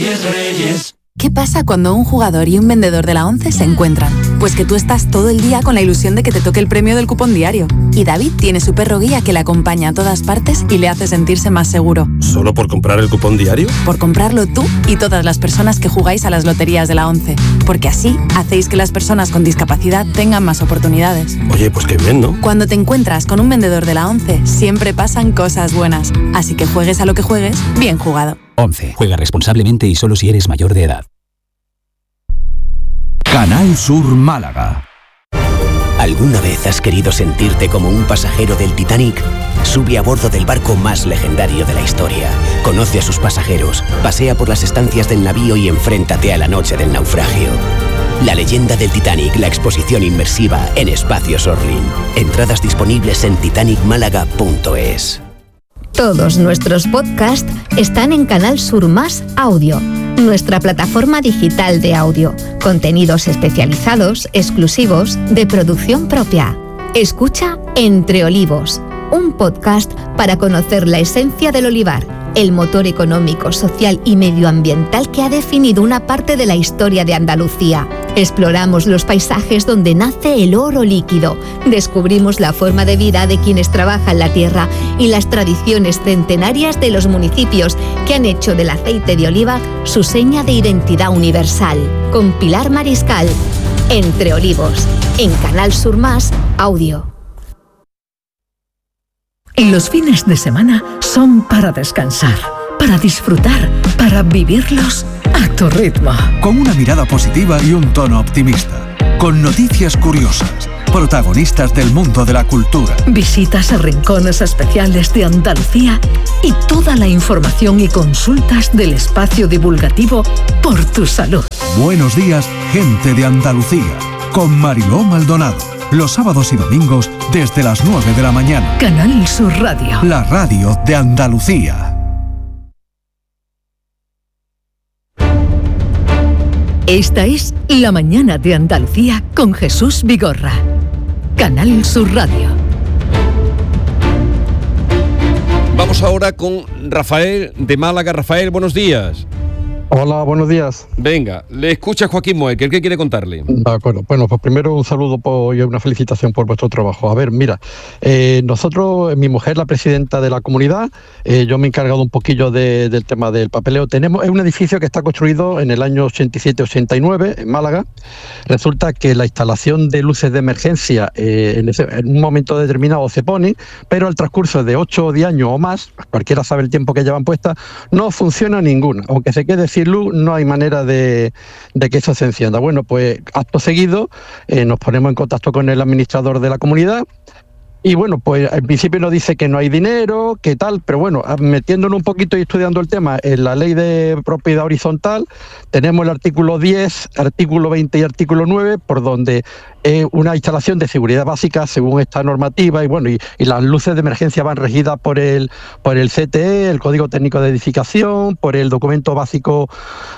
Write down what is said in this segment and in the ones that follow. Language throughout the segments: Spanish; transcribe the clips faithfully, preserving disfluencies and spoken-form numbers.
Reyes, Reyes. ¿Qué pasa cuando un jugador y un vendedor de la ONCE se encuentran? Pues que tú estás todo el día con la ilusión de que te toque el premio del cupón diario. Y David tiene su perro guía que le acompaña a todas partes y le hace sentirse más seguro. ¿Solo por comprar el cupón diario? Por comprarlo tú y todas las personas que jugáis a las loterías de la ONCE. Porque así hacéis que las personas con discapacidad tengan más oportunidades. Oye, pues qué bien, ¿no? Cuando te encuentras con un vendedor de la ONCE, siempre pasan cosas buenas. Así que juegues a lo que juegues, bien jugado. ONCE. Juega responsablemente y solo si eres mayor de edad. Canal Sur Málaga. ¿Alguna vez has querido sentirte como un pasajero del Titanic? Sube a bordo del barco más legendario de la historia. Conoce a sus pasajeros, pasea por las estancias del navío y enfréntate a la noche del naufragio. La leyenda del Titanic, la exposición inmersiva en Espacios Orlin. Entradas disponibles en titanic málaga punto es. Todos nuestros podcasts están en Canal Sur Más Audio, nuestra plataforma digital de audio. Contenidos especializados, exclusivos, de producción propia. Escucha Entre Olivos, un podcast para conocer la esencia del olivar, el motor económico, social y medioambiental que ha definido una parte de la historia de Andalucía. Exploramos los paisajes donde nace el oro líquido, descubrimos la forma de vida de quienes trabajan la tierra y las tradiciones centenarias de los municipios que han hecho del aceite de oliva su seña de identidad universal. Con Pilar Mariscal, Entre Olivos, en Canal Sur Más Audio. Los fines de semana son para descansar, para disfrutar, para vivirlos a tu ritmo. Con una mirada positiva y un tono optimista. Con noticias curiosas, protagonistas del mundo de la cultura. Visitas a rincones especiales de Andalucía y toda la información y consultas del espacio divulgativo Por tu Salud. Buenos días, gente de Andalucía, con Mariló Maldonado. Los sábados y domingos desde las nueve de la mañana. Canal Sur Radio. La radio de Andalucía. Esta es La Mañana de Andalucía con Jesús Vigorra. Canal Sur Radio. Vamos ahora con Rafael de Málaga. Rafael, buenos días. Hola, buenos días. Venga, le escucha Joaquín Moecker. ¿Qué quiere contarle? De acuerdo. Bueno, pues primero un saludo por, y una felicitación por vuestro trabajo. A ver, mira, eh, nosotros, mi mujer, la presidenta de la comunidad, eh, yo me he encargado un poquillo de, del tema del papeleo. Tenemos, es un edificio que está construido en el año ochenta y siete ochenta y nueve en Málaga. Resulta que la instalación de luces de emergencia eh, en, ese, en un momento determinado se pone, pero al transcurso de ocho o diez años o más, cualquiera sabe el tiempo que llevan puesta, no funciona ninguna. Aunque se quede sin luz, no hay manera de, de que eso se encienda. Bueno, pues acto seguido eh, nos ponemos en contacto con el administrador de la comunidad y bueno, pues al principio nos dice que no hay dinero, que tal, pero bueno, metiéndonos un poquito y estudiando el tema, en la ley de propiedad horizontal tenemos el artículo diez, artículo veinte y artículo nueve, por donde es una instalación de seguridad básica según esta normativa y bueno, y, y las luces de emergencia van regidas por el por el C T E, el Código Técnico de Edificación, por el documento básico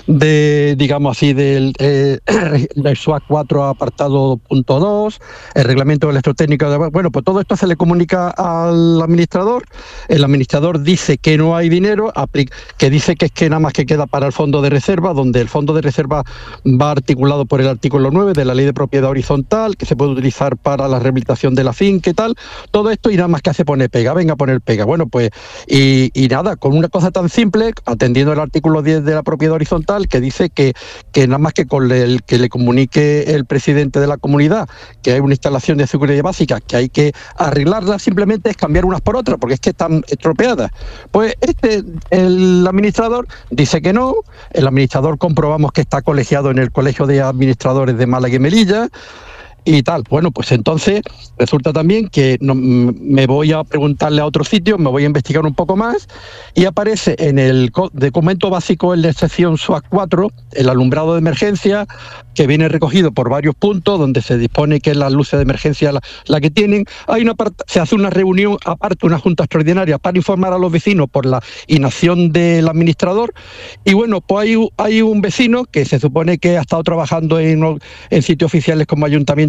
de, digamos así, del eh, el S U A cuatro apartado punto dos, el reglamento electrotécnico de, bueno, pues todo esto se le comunica al administrador, el administrador dice que no hay dinero, que dice que es que nada más que queda para el fondo de reserva, donde el fondo de reserva va articulado por el artículo nueve de la ley de propiedad horizontal, que se puede utilizar para la rehabilitación de la finca y tal, todo esto y nada más que hace poner pega, venga a poner pega, bueno pues, y, y nada, con una cosa tan simple, atendiendo el artículo diez de la propiedad horizontal, que dice que, que nada más que con el que le comunique el presidente de la comunidad que hay una instalación de seguridad básica, que hay que arreglarla, simplemente es cambiar unas por otras, porque es que están estropeadas. Pues este, el administrador dice que no, el administrador comprobamos que está colegiado en el Colegio de Administradores de Málaga y Melilla, y tal. Bueno, pues entonces resulta también que no, me voy a preguntarle a otro sitio, me voy a investigar un poco más y aparece en el documento básico en la sección S U A cuatro el alumbrado de emergencia, que viene recogido por varios puntos donde se dispone que las luces de emergencia la, la que tienen. Hay una part- se hace una reunión aparte, una junta extraordinaria para informar a los vecinos por la inacción del administrador y bueno, pues hay, hay un vecino que se supone que ha estado trabajando en, en sitios oficiales como ayuntamiento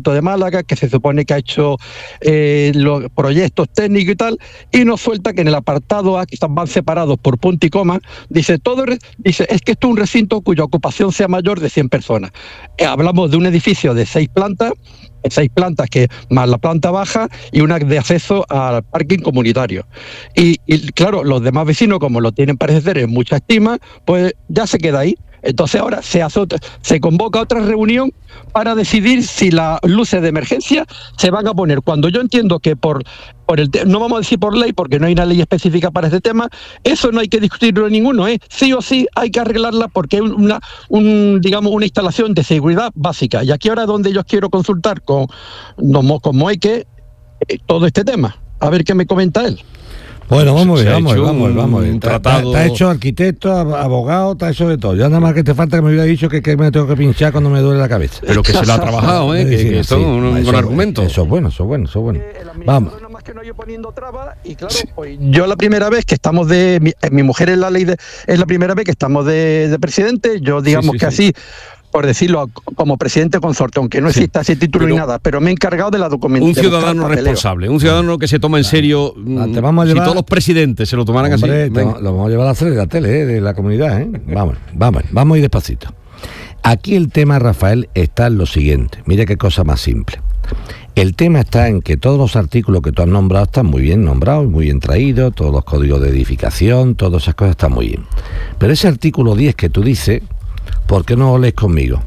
Ayuntamiento de Málaga, que se supone que ha hecho eh, los proyectos técnicos y tal, y nos suelta que en el apartado A, que están van separados por punto y coma, dice, todo dice es que esto es un recinto cuya ocupación sea mayor de cien personas. Eh, hablamos de un edificio de seis plantas, seis plantas que más la planta baja y una de acceso al parking comunitario. Y, y claro, los demás vecinos, como lo tienen parece ser en mucha estima, pues ya se queda ahí. Entonces ahora se hace otra, se convoca otra reunión para decidir si las luces de emergencia se van a poner. Cuando yo entiendo que por, por el no vamos a decir por ley, porque no hay una ley específica para este tema, eso no hay que discutirlo ninguno, ¿eh? Sí o sí hay que arreglarla porque es una, un, digamos, una instalación de seguridad básica. Y aquí ahora es donde yo quiero consultar con, con Moeque eh, todo este tema. A ver qué me comenta él. Bueno, vamos a ver, vamos a ver, un, vamos a ver, vamos a ver. Un Te tratado... ha hecho arquitecto, abogado, te ha hecho de todo. Ya nada más que te falta que me hubiera dicho que, que me tengo que pinchar cuando me duele la cabeza. Pero que se lo ha trabajado, ¿eh? que, que esto es un, un buen argumento. Eso es bueno, eso es bueno, eso es bueno. Vamos. Que no yo poniendo trabas y claro, pues yo la primera vez que estamos de mi, mi mujer es la ley de es la primera vez que estamos de, de presidente, yo digamos sí, sí, que sí. así por decirlo, como presidente consorte, aunque no exista sí, ese título ni nada, pero me he encargado de la documentación. Un ciudadano responsable, un ciudadano que se toma en serio. Te vamos a llevar, si todos los presidentes se lo tomaran hombre, así. Te, lo vamos a llevar a hacer de la tele, ¿eh? De la comunidad, ¿eh? Vamos, vamos, vamos a ir despacito. Aquí el tema, Rafael, está en lo siguiente. Mire qué cosa más simple. El tema está en que todos los artículos que tú has nombrado están muy bien nombrados, muy bien traídos, todos los códigos de edificación, todas esas cosas están muy bien. Pero ese artículo diez que tú dices, ¿por qué no lo lees conmigo?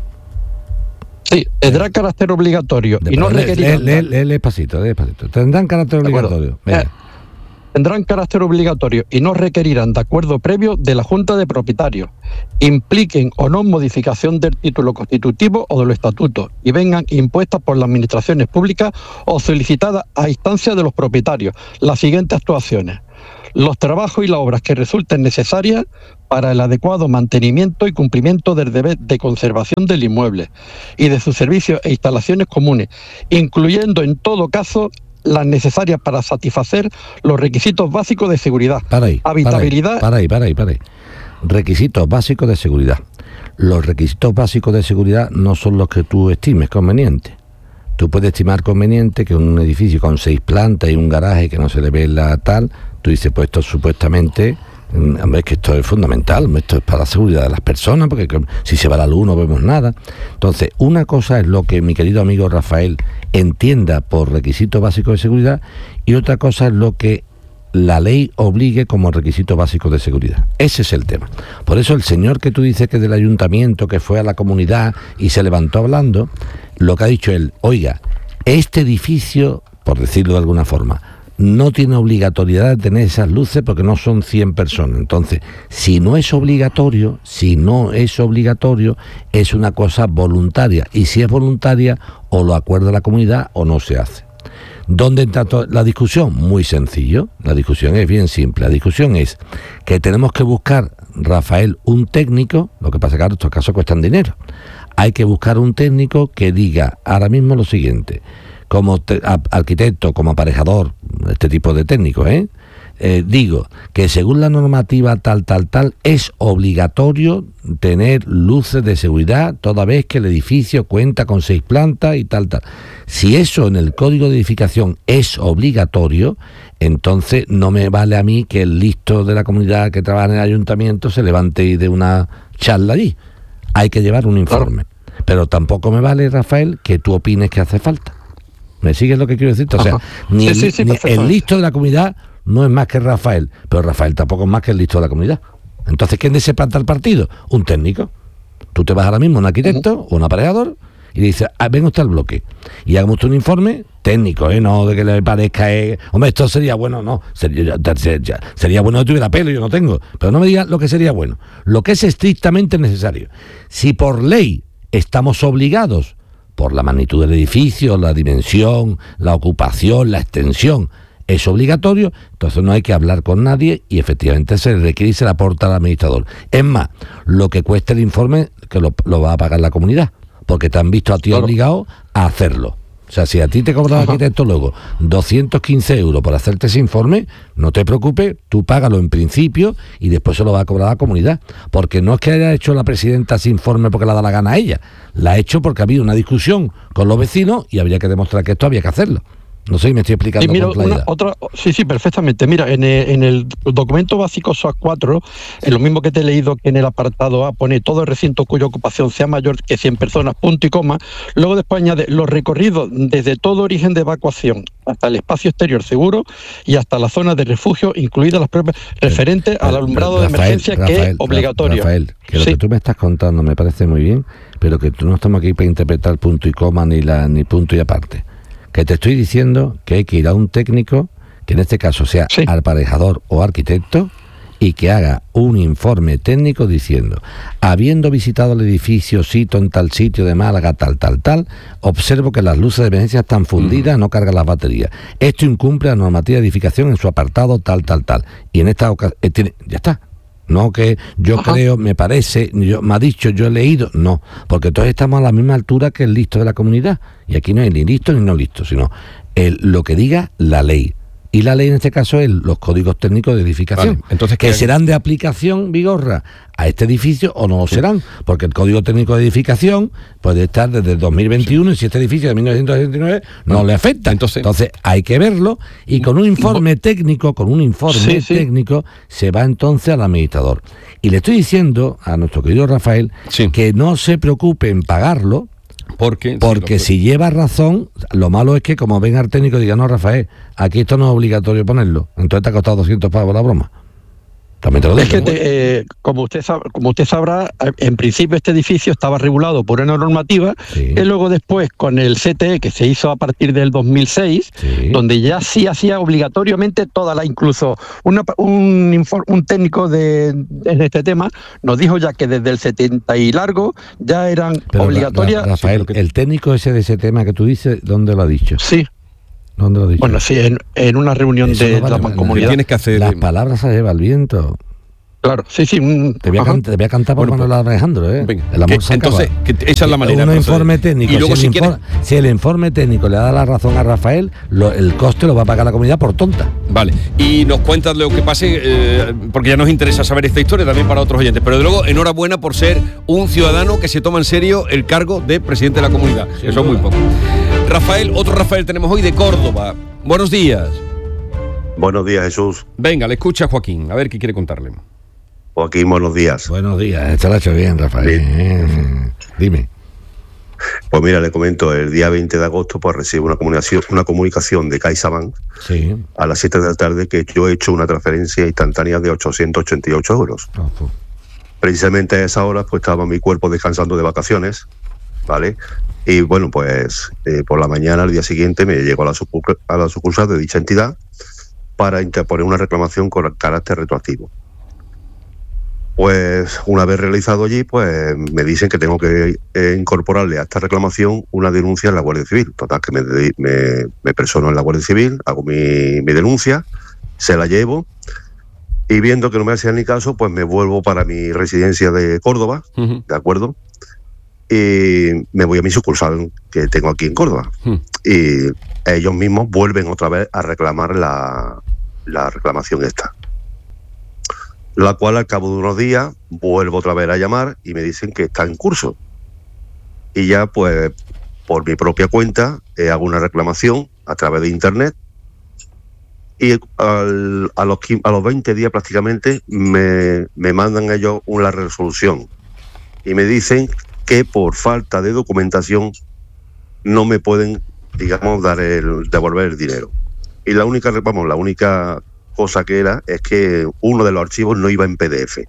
Sí, tendrá carácter obligatorio de, y no requerirá. Lee, lee, lee despacito, lee despacito. Tendrán carácter obligatorio. Eh, tendrán carácter obligatorio y no requerirán de acuerdo previo de la Junta de Propietarios, impliquen o no modificación del título constitutivo o de los estatutos y vengan impuestas por las administraciones públicas o solicitadas a instancia de los propietarios las siguientes actuaciones. Los trabajos y las obras que resulten necesarias para el adecuado mantenimiento y cumplimiento del deber de conservación del inmueble y de sus servicios e instalaciones comunes, incluyendo en todo caso las necesarias para satisfacer los requisitos básicos de seguridad, para ahí, habitabilidad... Para ahí, para ahí, para ahí. Requisitos básicos de seguridad. Los requisitos básicos de seguridad no son los que tú estimes convenientes. Tú puedes estimar conveniente que un edificio con seis plantas y un garaje que no se le ve la tal, tú dices, pues esto supuestamente, hombre, es que esto es fundamental, esto es para la seguridad de las personas, porque si se va la luz no vemos nada. Entonces, una cosa es lo que mi querido amigo Rafael entienda por requisito básico de seguridad y otra cosa es lo que la ley obligue como requisito básico de seguridad. Ese es el tema. Por eso el señor que tú dices que es del ayuntamiento, que fue a la comunidad y se levantó hablando, lo que ha dicho él, oiga, este edificio, por decirlo de alguna forma, no tiene obligatoriedad de tener esas luces porque no son cien personas. Entonces, si no es obligatorio, si no es obligatorio, es una cosa voluntaria. Y si es voluntaria, o lo acuerda la comunidad o no se hace. ¿Dónde entra la discusión? Muy sencillo. La discusión es bien simple. La discusión es que tenemos que buscar, Rafael, un técnico, lo que pasa es que ahora estos casos cuestan dinero. Hay que buscar un técnico que diga ahora mismo lo siguiente, como te, a, arquitecto, como aparejador, este tipo de técnico, ¿eh? Eh, digo que según la normativa tal, tal, tal, es obligatorio tener luces de seguridad toda vez que el edificio cuenta con seis plantas y tal, tal. Si eso en el código de edificación es obligatorio, entonces no me vale a mí que el listo de la comunidad que trabaja en el ayuntamiento se levante y dé una charla allí. Hay que llevar un informe. Pero tampoco me vale, Rafael, que tú opines que hace falta. ¿Me sigues lo que quiero decirte? O sea, ni, el, sí, sí, sí, ni el listo de la comunidad no es más que Rafael, pero Rafael tampoco es más que el listo de la comunidad. Entonces, ¿quién se planta el partido? Un técnico. Tú te vas ahora mismo a un arquitecto uh-huh. o un aparejador y le dices, ah, venga usted al bloque y hagamos usted un informe técnico, ¿eh? No de que le parezca, eh, hombre, esto sería bueno, no, sería, sería, sería bueno que tuviera pelo, yo no tengo, pero no me digas lo que sería bueno, lo que es estrictamente necesario. Si por ley estamos obligados, por la magnitud del edificio, la dimensión, la ocupación, la extensión, es obligatorio, entonces no hay que hablar con nadie y efectivamente se le requiere y se le aporta al administrador. Es más, lo que cuesta el informe, que lo, lo va a pagar la comunidad, porque te han visto a ti claro. obligado a hacerlo. sea, si a ti te cobra el arquitecto luego doscientos quince euros por hacerte ese informe, no te preocupes, tú págalo en principio y después se lo va a cobrar a la comunidad. Porque no es que haya hecho la presidenta ese informe porque le da la gana a ella, la ha hecho porque ha habido una discusión con los vecinos y habría que demostrar que esto había que hacerlo. No sé si me estoy explicando. Y mira, con claridad. una, otra, sí, sí, perfectamente. Mira, en el, en el documento básico S O A cuatro, en lo mismo que te he leído, que en el apartado A pone todo el recinto cuya ocupación sea mayor que cien personas, punto y coma. Luego después añade los recorridos desde todo origen de evacuación hasta el espacio exterior seguro y hasta la zona de refugio, incluidas las propias referentes al alumbrado Rafael, de emergencia, Rafael, que es obligatorio. Rafael, que lo sí. que tú me estás contando me parece muy bien, pero que tú no estamos aquí para interpretar punto y coma ni la ni punto y aparte. Que te estoy diciendo que hay que ir a un técnico, que en este caso sea sí. aparejador o arquitecto, y que haga un informe técnico diciendo, habiendo visitado el edificio Sito en tal sitio de Málaga, tal, tal, tal, observo que las luces de emergencia están fundidas, mm. no cargan las baterías. Esto incumple la normativa de edificación en su apartado, tal, tal, tal. Y en esta ocasión, eh, tiene, ya está. No que yo Ajá. creo, me parece, yo, me ha dicho, yo he leído, no, porque todos estamos a la misma altura que el listo de la comunidad, y aquí no hay ni listo ni no listo, sino el, lo que diga la ley. Y la ley en este caso es los códigos técnicos de edificación, vale, entonces, que serán de aplicación, Vigorra, a este edificio o no lo sí. serán, porque el código técnico de edificación puede estar desde el dos mil veintiuno sí. y si este edificio de mil novecientos setenta y nueve no, no le afecta. Entonces, entonces hay que verlo y con un informe técnico, con un informe sí, sí. técnico, se va entonces al administrador. Y le estoy diciendo a nuestro querido Rafael sí. que no se preocupe en pagarlo, Porque, porque sí, si lleva razón, lo malo es que como venga el técnico y diga, no, Rafael, aquí esto no es obligatorio ponerlo, entonces te ha costado doscientos pavos la broma. También te lo digo. Es que, te, eh, como, usted sab- como usted sabrá, en principio este edificio estaba regulado por una normativa, sí. y luego después con el C T E, que se hizo a partir del dos mil seis, sí. donde ya sí hacía obligatoriamente toda la, incluso una, un, infor- un técnico de, de este tema nos dijo ya que desde el setenta y largo ya eran Pero obligatorias. La, la, Rafael, el técnico ese de ese tema que tú dices, ¿dónde lo ha dicho? Sí. ¿Dónde lo dicho? Bueno, sí, en, en una reunión Eso de no vale, la mancomunidad. Tienes que hacer las palabras se lleva el viento. Claro, sí, sí. Un, te, voy a can, te voy a cantar por bueno, Manuel Alejandro, ¿eh? Venga, el amor que, se entonces, que esa es la manera. Un informe técnico. Y luego, si, si, el quieres... informe, si el informe técnico le da la razón a Rafael, lo, el coste lo va a pagar la comunidad por tonta. Vale. Y nos cuentas lo que pase, eh, porque ya nos interesa saber esta historia también para otros oyentes. Pero de luego, enhorabuena por ser un ciudadano que se toma en serio el cargo de presidente de la comunidad. Sí, Eso es muy poco. Rafael, otro Rafael tenemos hoy de Córdoba. Buenos días. Buenos días, Jesús. Venga, le escucha a Joaquín, a ver qué quiere contarle. Joaquín, buenos días. Buenos días, esto lo ha hecho bien, Rafael. Eh, dime. Pues mira, le comento, el día veinte de agosto pues recibo una comunicación, una comunicación de CaixaBank sí. a las siete de la tarde que yo he hecho una transferencia instantánea de ochocientos ochenta y ocho euros. Oh, pues. Precisamente a esa hora pues estaba mi cuerpo descansando de vacaciones, ¿vale? Y bueno, pues eh, por la mañana, al día siguiente, me llego a la, sucur- a la sucursal de dicha entidad para interponer una reclamación con carácter retroactivo. Pues una vez realizado allí, pues me dicen que tengo que eh, incorporarle a esta reclamación una denuncia en la Guardia Civil. Total, que me, me, me persono en la Guardia Civil, hago mi, mi denuncia, se la llevo y viendo que no me hacían ni caso, pues me vuelvo para mi residencia de Córdoba, uh-huh. ¿de acuerdo? Y me voy a mi sucursal que tengo aquí en Córdoba. Hmm. Y ellos mismos vuelven otra vez a reclamar la, la reclamación esta. La cual al cabo de unos días vuelvo otra vez a llamar y me dicen que está en curso. Y ya pues por mi propia cuenta eh, hago una reclamación a través de internet y al, a, los, a los veinte días prácticamente me, me mandan ellos una resolución y me dicen que por falta de documentación no me pueden, digamos, dar el, devolver el dinero. Y la única, vamos, la única cosa que era es que uno de los archivos no iba en P D F.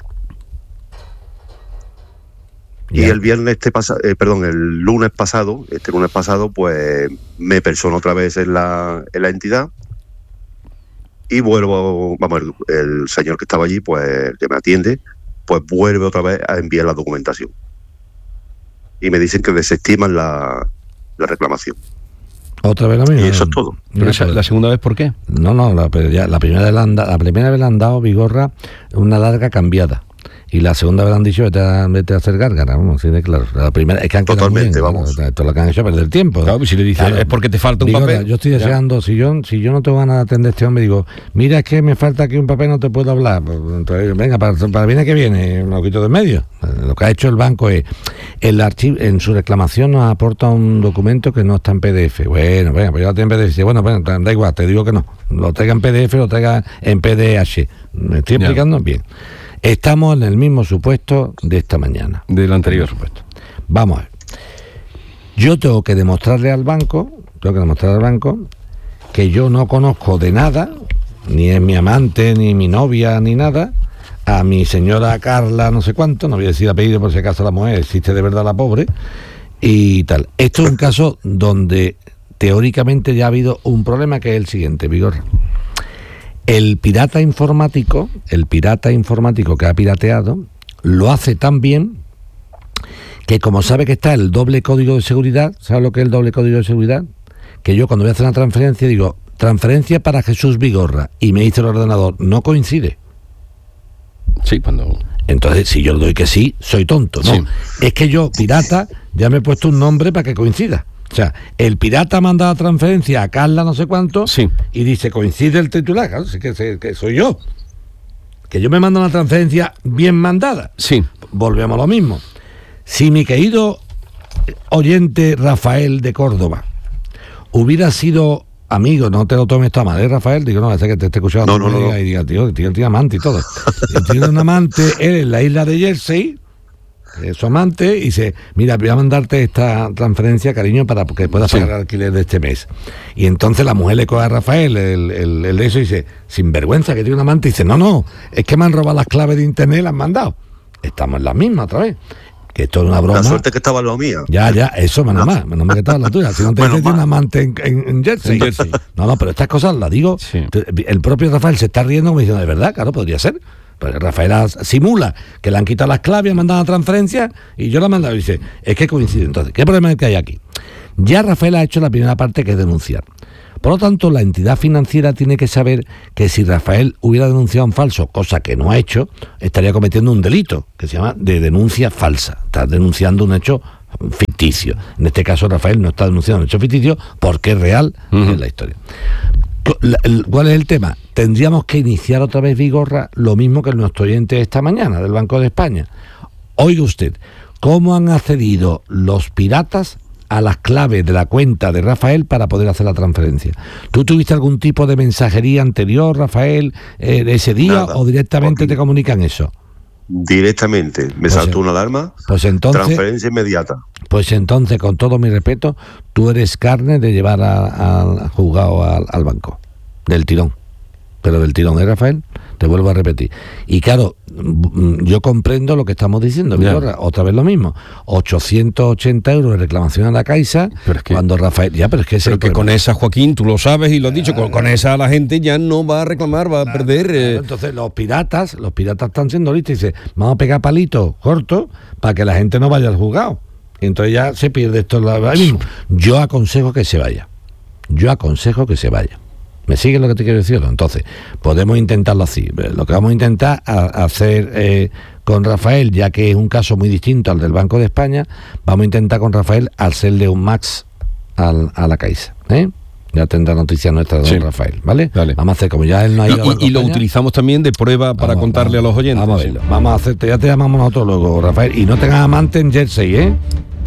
Yeah. Y el viernes este pasa, eh, perdón, el lunes pasado, este lunes pasado, pues me persono otra vez en la, en la entidad y vuelvo, vamos, el, el señor que estaba allí, pues que me atiende, pues vuelve otra vez a enviar la documentación. Y me dicen que desestiman la, la reclamación. ¿Otra vez la misma? Y eso es todo. ¿Pero esa, la segunda vez por qué? No, no, la, ya, la, primera, vez la, han, la primera vez le han dado, Vigorra, una larga cambiada. y la segunda vez han dicho vete a, vete a hacer gárgara, vamos, así de claro. La primera es que han quedado Totalmente, bien, vamos. Claro, esto es lo que han hecho es perder tiempo. Claro, si le dices, Claro. es porque te falta un Digo, papel. yo estoy deseando, si yo, si yo no tengo ganas de atender a este hombre, digo, mira, es que me falta aquí un papel, no te puedo hablar. Pues, entonces, venga, para, para viene que viene, me lo quito de en medio. Lo que ha hecho el banco es, el archivo, en su reclamación nos aporta un documento que no está en P D F. Bueno, venga, pues yo lo tengo en P D F. Dice, bueno, bueno, da igual, te digo que no. Lo traiga en P D F, lo traiga en P D H. ¿Me estoy explicando? Bien. Estamos en el mismo supuesto de esta mañana. Del anterior supuesto. Vamos a ver. Yo tengo que demostrarle al banco, tengo que demostrar al banco que yo no conozco de nada, ni es mi amante, ni mi novia, ni nada, a mi señora Carla, no sé cuánto, no voy a decir apellido por si acaso la mujer existe de verdad la pobre, y tal. Esto es un caso donde teóricamente ya ha habido un problema que es el siguiente, Vigorra. El pirata informático, el pirata informático que ha pirateado, lo hace tan bien que como sabe que está el doble código de seguridad, ¿sabe lo que es el doble código de seguridad? Que yo cuando voy a hacer una transferencia digo, transferencia para Jesús Vigorra, y me dice el ordenador, no coincide. Sí, cuando... Entonces, si yo le doy que sí, soy tonto, ¿no? Sí. Es que yo, pirata, ya me he puesto un nombre para que coincida. O sea, el pirata manda la transferencia a Carla no sé cuánto, sí, y dice, coincide el titular, claro, sí que, que soy yo. Que yo me mando una transferencia bien mandada. Sí. Volvemos a lo mismo. Si mi querido oyente Rafael de Córdoba hubiera sido amigo, no te lo tomes esto a mal, ¿eh, Rafael? Digo, no, ese que te esté escuchando no, no, no, no. y diga, tío, tío, tiene amante y todo. Y tiene un amante él en la isla de Jersey, es su amante, y dice, mira, voy a mandarte esta transferencia, cariño, para que puedas pagar el alquiler de este mes. Y entonces la mujer le coge a Rafael el, el, el de eso y dice, sin vergüenza, que tiene un amante, y dice, no, no, es que me han robado las claves de internet y las han mandado. Estamos en la misma otra vez. Que esto es una broma. La suerte que estaba lo mía. Ya, ya, eso, menos más, menos mal que estaba la tuya. Si no te dice, tiene un amante en, en, en Jersey. En Jersey. No, no, pero estas cosas las digo. Sí. El propio Rafael se está riendo como diciendo, de verdad, claro, podría ser. Pero Rafael simula que le han quitado las claves, han mandado la transferencia y yo la he mandado y dice, es que coincide. Entonces, ¿qué problema es que hay aquí? Ya Rafael ha hecho la primera parte, que es denunciar. Por lo tanto, la entidad financiera tiene que saber que si Rafael hubiera denunciado un falso, cosa que no ha hecho, estaría cometiendo un delito que se llama de denuncia falsa. Está denunciando un hecho ficticio. En este caso, Rafael no está denunciando un hecho ficticio porque es real uh-huh. en la historia. ¿Cuál es el tema? Tendríamos que iniciar otra vez, Vigorra, lo mismo que nuestro oyente esta mañana del Banco de España. Oiga usted, ¿cómo han accedido los piratas a las claves de la cuenta de Rafael para poder hacer la transferencia? ¿Tú tuviste algún tipo de mensajería anterior, Rafael, eh, ese día, Nada. o directamente okay. te comunican eso? Directamente, me pues saltó una alarma, pues entonces, transferencia inmediata. Pues entonces, con todo mi respeto, tú eres carne de llevar al juzgado al, al banco, del tirón. Pero del tirón, ¿eh, Rafael? Te vuelvo a repetir. Y claro, yo comprendo lo que estamos diciendo, Vigorra, otra vez lo mismo. ochocientos ochenta euros de reclamación a la Caixa, pero es que, cuando Rafael... Ya, pero es que, es pero que con esa, Joaquín, tú lo sabes y lo has dicho, con, con esa la gente ya no va a reclamar, va a claro, perder... Eh. Claro, entonces los piratas, los piratas están siendo listos y dicen, vamos a pegar palitos cortos para que la gente no vaya al juzgado. Y entonces ya se pierde esto. Yo aconsejo que se vaya. Yo aconsejo que se vaya. ¿Me sigue lo que te quiero decir? Entonces, podemos intentarlo así. Lo que vamos a intentar a, a hacer eh, con Rafael, ya que es un caso muy distinto al del Banco de España, vamos a intentar con Rafael hacerle un max al, a la Caixa. ¿eh? Ya tendrá noticias nuestras de sí. Rafael, ¿vale? Dale. Vamos a hacer, como ya él no ha ido y, a y, y lo utilizamos también de prueba para vamos, contarle vamos, a los oyentes. Vamos a verlo. Vamos a hacerte, ya te llamamos nosotros luego, Rafael. Y no tengas amante en Jersey, ¿eh?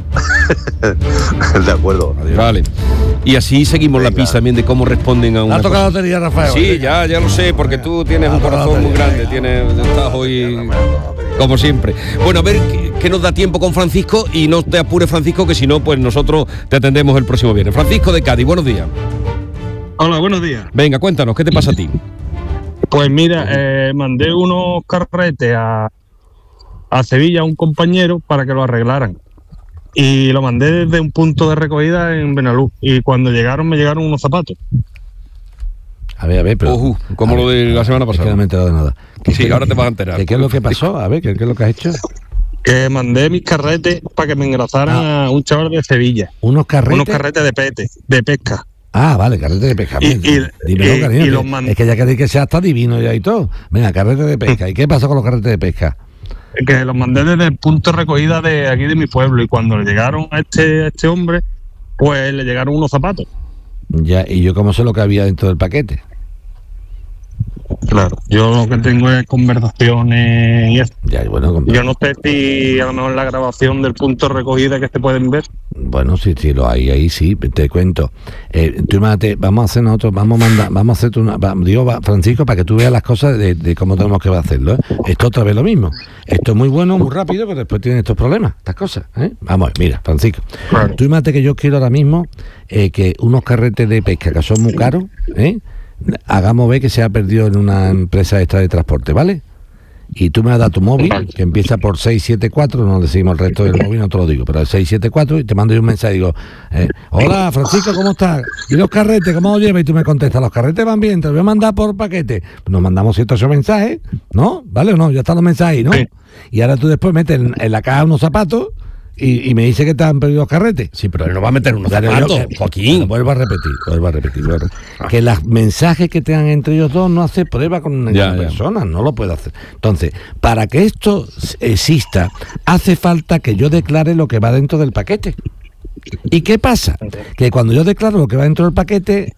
De acuerdo. Adiós. Vale. Y así seguimos Venga. la pista también de cómo responden a una. ¿Ha tocado la lotería, Rafael? Sí, ya, ya lo sé, porque tú tienes un corazón muy grande, tienes, estás hoy como siempre. Bueno, a ver qué, qué nos da tiempo con Francisco, y no te apures, Francisco, que si no, pues nosotros te atendemos el próximo viernes. Francisco de Cádiz, buenos días. Hola, buenos días. Venga, cuéntanos, ¿qué te pasa a ti? Pues mira, eh, mandé unos carretes a, a Sevilla a un compañero para que lo arreglaran. Y lo mandé desde un punto de recogida en Benalú. Y cuando llegaron, me llegaron unos zapatos. A ver, a ver, pero... Uh, como lo de la semana pasada. Es que no me he enterado de nada. Sí, ahora te vas a enterar. ¿Qué, ¿Qué es lo que pasó? A ver, ¿qué, qué es lo que has hecho? Que mandé mis carretes para que me engrasaran ah. a un chaval de Sevilla. ¿Unos carretes? Unos carretes de pete, de pesca. Ah, vale, carrete de pesca. Y, y, Dímelo, y, cariño, y que, es que ya queréis que sea hasta divino ya y todo. Venga, carrete de pesca. ¿Y qué pasó con los carretes de pesca? que los mandé desde el punto de recogida de aquí de mi pueblo, y cuando le llegaron a este, a este hombre, pues le llegaron unos zapatos. Ya, y yo cómo sé lo que había dentro del paquete. Claro, yo lo que tengo es conversaciones y esto. Ya, bueno, yo no sé si a lo mejor la grabación del punto de recogida que se pueden ver. Bueno, sí, sí, lo hay ahí, sí, te cuento. Eh, tú imagínate, vamos a hacer nosotros, vamos a mandar, vamos a hacer una, va, digo, va, Francisco, para que tú veas las cosas de, de cómo tenemos que hacerlo, ¿eh? Esto otra vez lo mismo. Esto es muy bueno, muy rápido, pero después tiene estos problemas, estas cosas, ¿eh? Vamos, mira, Francisco. Claro. Tú imagínate que yo quiero ahora mismo eh, que unos carretes de pesca que son muy caros, ¿eh? Hagamos ver que se ha perdido en una empresa extra de transporte, ¿vale? Y tú me das tu móvil, que empieza por seis siete cuatro, no decimos el resto del móvil, no te lo digo, pero el seis siete cuatro, y te mando yo un mensaje y digo, eh, hola Francisco, ¿cómo estás? ¿Y los carretes, cómo los llevas? Y tú me contestas, los carretes van bien, te los voy a mandar por paquete. Nos mandamos ciento ocho mensajes, ¿no? ¿Vale o no? Ya están los mensajes, ¿no? Sí. Y ahora tú después metes en, en la caja unos zapatos Y, y me dice que te han perdido los carretes. Sí, pero él no va a meter unos zapatos, Joaquín. Vuelvo a repetir, vuelvo a repetir. Vuelvo a repetir. Que los mensajes que tengan entre ellos dos no hace prueba con una Ya, ya. persona, no lo puede hacer. Entonces, para que esto exista, hace falta que yo declare lo que va dentro del paquete. ¿Y qué pasa? Que cuando yo declaro lo que va dentro del paquete,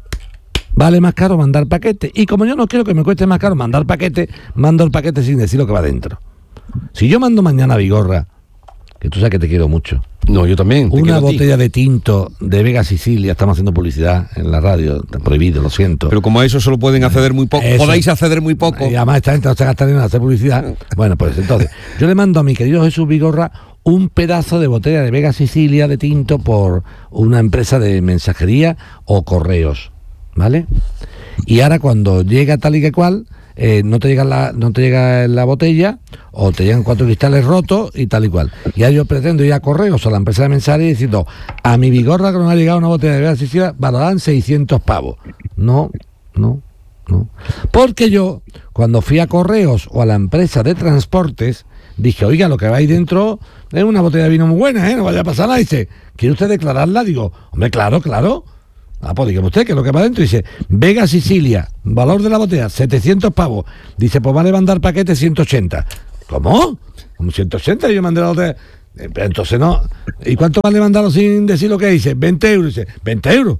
vale más caro mandar paquete. Y como yo no quiero que me cueste más caro mandar paquete, mando el paquete sin decir lo que va dentro. Si yo mando mañana a Vigorra, que tú sabes que te quiero mucho. No, yo también. Te una botella de tinto de Vega Sicilia, estamos haciendo publicidad en la radio, está prohibido, lo siento. Pero como a eso solo pueden acceder muy poco, Eso. podéis acceder muy poco. Y además esta gente no se gasta ni en hacer publicidad. Bueno, pues entonces, yo le mando a mi querido Jesús Vigorra un pedazo de botella de Vega Sicilia de tinto por una empresa de mensajería o correos, ¿vale? Y ahora cuando llega tal y que cual, eh, no te llega la, no te llega la botella, o te llegan cuatro cristales rotos y tal y cual. Y ahora yo pretendo ir a correos o a la empresa de mensajería diciendo, a mi Vigorra que nos ha llegado una botella de Vega Sicilia, valoran seiscientos pavos. No, no, no. Porque yo, cuando fui a correos o a la empresa de transportes, dije, oiga, lo que va ahí dentro es una botella de vino muy buena, ¿eh? No vaya a pasar nada. Dice, ¿quiere usted declararla? Digo, hombre, claro, claro. Ah, pues dígame usted que lo que va dentro. Dice, Vega Sicilia, valor de la botella, setecientos pavos. Dice, pues vale mandar paquete ciento ochenta. ¿Cómo? ¿Como ciento ochenta? Y yo mandé la botella. Eh, pero entonces no. ¿Y cuánto vale mandarlo sin decir lo que dice? veinte euros. Dice, ¿veinte euros?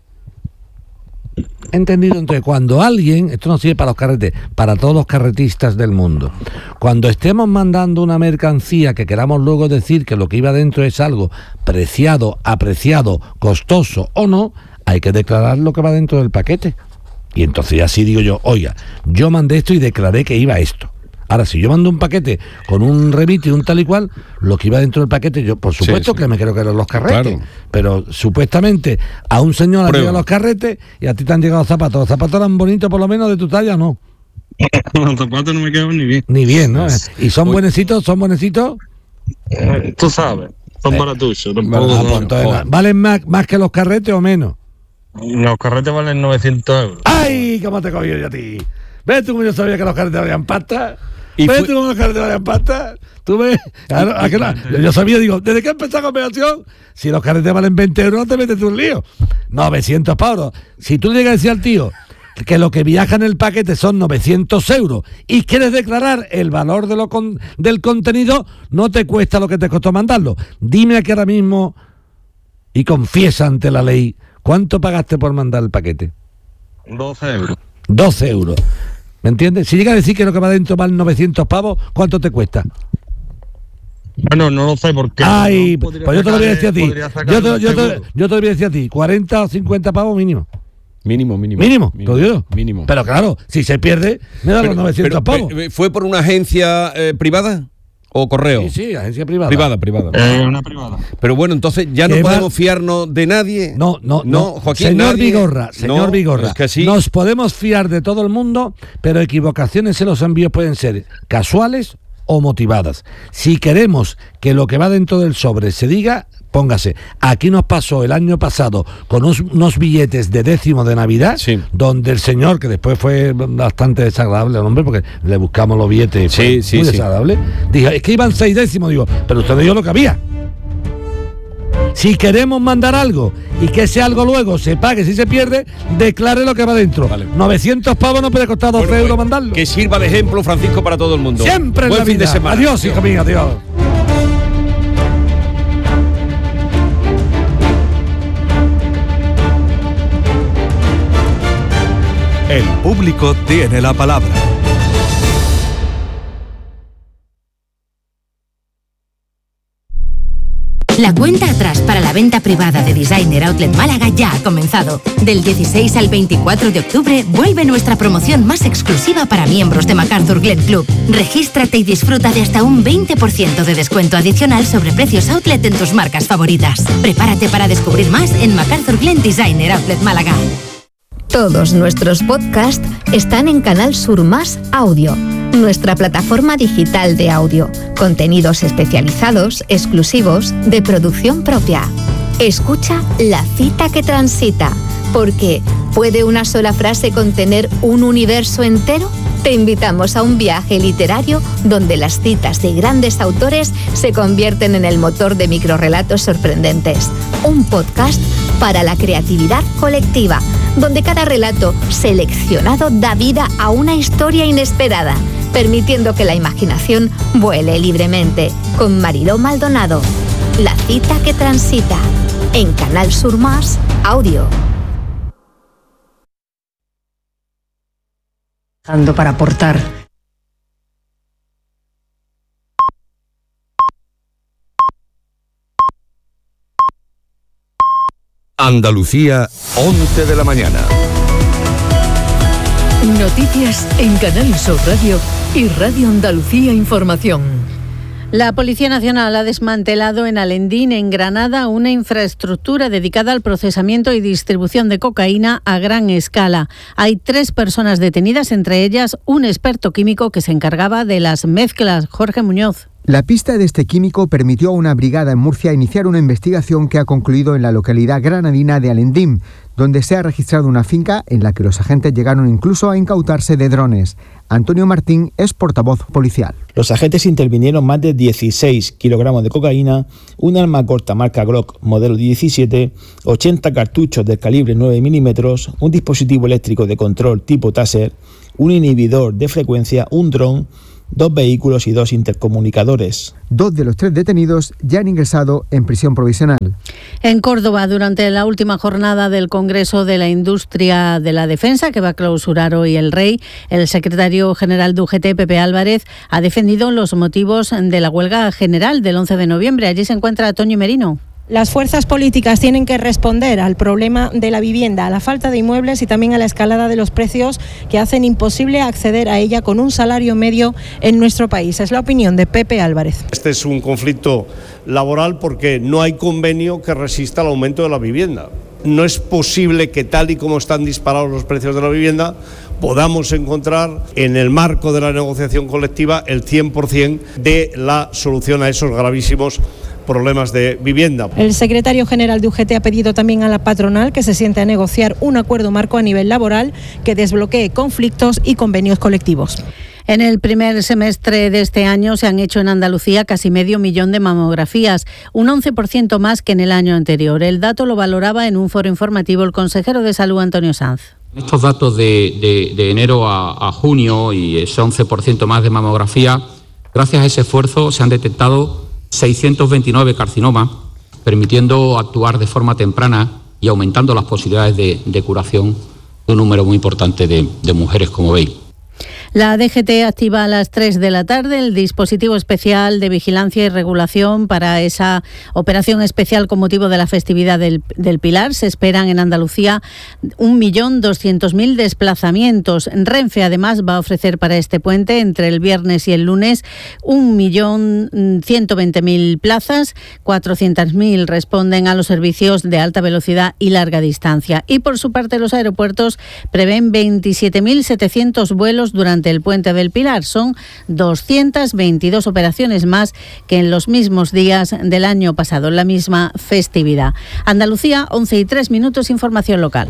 Entendido. Entonces, cuando alguien, esto no sirve para los carretes, para todos los carretistas del mundo, cuando estemos mandando una mercancía que queramos luego decir que lo que iba dentro es algo preciado, apreciado, costoso o no, hay que declarar lo que va dentro del paquete. Y entonces así digo yo, oiga, yo mandé esto y declaré que iba esto. Ahora, si yo mando un paquete con un remite y un tal y cual, lo que iba dentro del paquete, yo por supuesto sí, sí. que me creo que eran los carretes. Claro. Pero supuestamente a un señor le han llegado los carretes y a ti te han llegado los zapatos. ¿Los zapatos eran bonitos por lo menos de tu talla o no? Los zapatos no me quedan ni bien. Ni bien, ¿no? ¿Y son buenecitos? ¿Son buenecitos? Eh, tú sabes, son eh. baratuchos. Ah, pues, entonces, ¿valen más, más que los carretes o menos? Los carretes valen novecientos euros. ¡Ay! ¿Cómo te cogió yo a ti? ¿Ves tú cómo yo sabía que los carretes valían pasta? ¿Ves fue... tú cómo los carretes valían pasta? ¿Tú ves? Claro, ¿a qué no? Yo sabía, digo, ¿desde que empezó la conversación? Si los carretes valen veinte euros, no te metes tú un lío. novecientos pavos. Si tú le llegas a decir al tío que lo que viaja en el paquete son novecientos euros y quieres declarar el valor de lo con, del contenido, no te cuesta lo que te costó mandarlo. Dime aquí ahora mismo y confiesa ante la ley, ¿cuánto pagaste por mandar el paquete? doce euros. doce euros. ¿Me entiendes? Si llega a decir que lo que va dentro vale novecientos pavos, ¿cuánto te cuesta? Bueno, no lo sé porque... Ay, no pues yo te lo voy a decir a ti. Yo te, yo, te, yo te lo voy a decir a ti. cuarenta o cincuenta pavos mínimo. Mínimo, mínimo. Mínimo, mínimo, te lo digo. Mínimo. Pero claro, si se pierde, me da pero, los novecientos pero, pavos. ¿Fue por una agencia eh, privada? ¿O correo? Sí, sí, agencia privada. Privada, privada. Eh, una privada. Pero bueno, entonces ya no podemos fiarnos de nadie. No, no, no. Joaquín, señor nadie. Vigorra, señor no, Vigorra. Es que sí. Nos podemos fiar de todo el mundo, pero equivocaciones en los envíos pueden ser casuales o motivadas. Si queremos que lo que va dentro del sobre se diga, póngase. Aquí nos pasó el año pasado con unos, unos billetes de décimo de Navidad, sí. donde el señor, que después fue bastante desagradable al hombre, porque le buscamos los billetes, sí, sí, muy sí. desagradable, dijo, es que iban seis décimos, digo, pero usted no dio lo que había. Si queremos mandar algo y que ese algo luego se pague si se pierde, declare lo que va dentro. Vale. novecientos pavos no puede costar doce bueno, euros pues, mandarlo. Que sirva de ejemplo, Francisco, para todo el mundo. Siempre en Buen la fin vida. de semana. Adiós, hijo mío, adiós. El público tiene la palabra. La cuenta atrás para la venta privada de Designer Outlet Málaga ya ha comenzado. Del dieciséis al veinticuatro de octubre vuelve nuestra promoción más exclusiva para miembros de MacArthur Glen Club. Regístrate y disfruta de hasta un veinte por ciento de descuento adicional sobre precios outlet en tus marcas favoritas. Prepárate para descubrir más en MacArthur Glen Designer Outlet Málaga. Todos nuestros podcasts están en Canal Sur Más Audio, nuestra plataforma digital de audio, contenidos especializados, exclusivos, de producción propia. Escucha La cita que transita, porque ¿puede una sola frase contener un universo entero? Te invitamos a un viaje literario donde las citas de grandes autores se convierten en el motor de microrrelatos sorprendentes. Un podcast para la creatividad colectiva, donde cada relato seleccionado da vida a una historia inesperada, permitiendo que la imaginación vuele libremente. Con Mariló Maldonado, La cita que transita, en Canal Sur Más Audio. Para aportar. Andalucía, once de la mañana. Noticias en Canal Sur Radio y Radio Andalucía Información. La Policía Nacional ha desmantelado en Alendín, en Granada, una infraestructura dedicada al procesamiento y distribución de cocaína a gran escala. Hay tres personas detenidas, entre ellas un experto químico que se encargaba de las mezclas. Jorge Muñoz. La pista de este químico permitió a una brigada en Murcia iniciar una investigación que ha concluido en la localidad granadina de Alendín, donde se ha registrado una finca en la que los agentes llegaron incluso a incautarse de drones. Antonio Martín es portavoz policial. Los agentes intervinieron más de dieciséis kilogramos de cocaína, un arma corta marca Glock modelo diecisiete, ochenta cartuchos del calibre nueve milímetros, un dispositivo eléctrico de control tipo Taser, un inhibidor de frecuencia, un dron, dos vehículos y dos intercomunicadores. Dos de los tres detenidos ya han ingresado en prisión provisional. En Córdoba, durante la última jornada del Congreso de la Industria de la Defensa, que va a clausurar hoy el Rey, el secretario general de U G T, Pepe Álvarez, ha defendido los motivos de la huelga general del once de noviembre. Allí se encuentra Toño Merino. Las fuerzas políticas tienen que responder al problema de la vivienda, a la falta de inmuebles y también a la escalada de los precios que hacen imposible acceder a ella con un salario medio en nuestro país. Es la opinión de Pepe Álvarez. Este es un conflicto laboral porque no hay convenio que resista al aumento de la vivienda. No es posible que, tal y como están disparados los precios de la vivienda, podamos encontrar en el marco de la negociación colectiva el cien por ciento de la solución a esos gravísimos problemas de vivienda. El secretario general de U G T ha pedido también a la patronal que se siente a negociar un acuerdo marco a nivel laboral que desbloquee conflictos y convenios colectivos. En el primer semestre de este año se han hecho en Andalucía casi medio millón de mamografías, un once por ciento más que en el año anterior. El dato lo valoraba en un foro informativo el consejero de Salud, Antonio Sanz. Estos datos de, de, de enero a, a junio y ese once por ciento más de mamografía, gracias a ese esfuerzo se han detectado seiscientos veintinueve carcinomas, permitiendo actuar de forma temprana y aumentando las posibilidades de, de curación de un número muy importante de, de mujeres, como veis. La D G T activa a las tres de la tarde el dispositivo especial de vigilancia y regulación para esa operación especial con motivo de la festividad del, del Pilar. Se esperan en Andalucía un millón doscientos mil desplazamientos. Renfe además va a ofrecer para este puente entre el viernes y el lunes un millón ciento veinte mil plazas, cuatrocientos mil responden a los servicios de alta velocidad y larga distancia. Y por su parte los aeropuertos prevén veintisiete mil setecientos vuelos durante el Puente del Pilar. Son doscientas veintidós operaciones más que en los mismos días del año pasado, en la misma festividad. Andalucía, once y tres minutos, información local.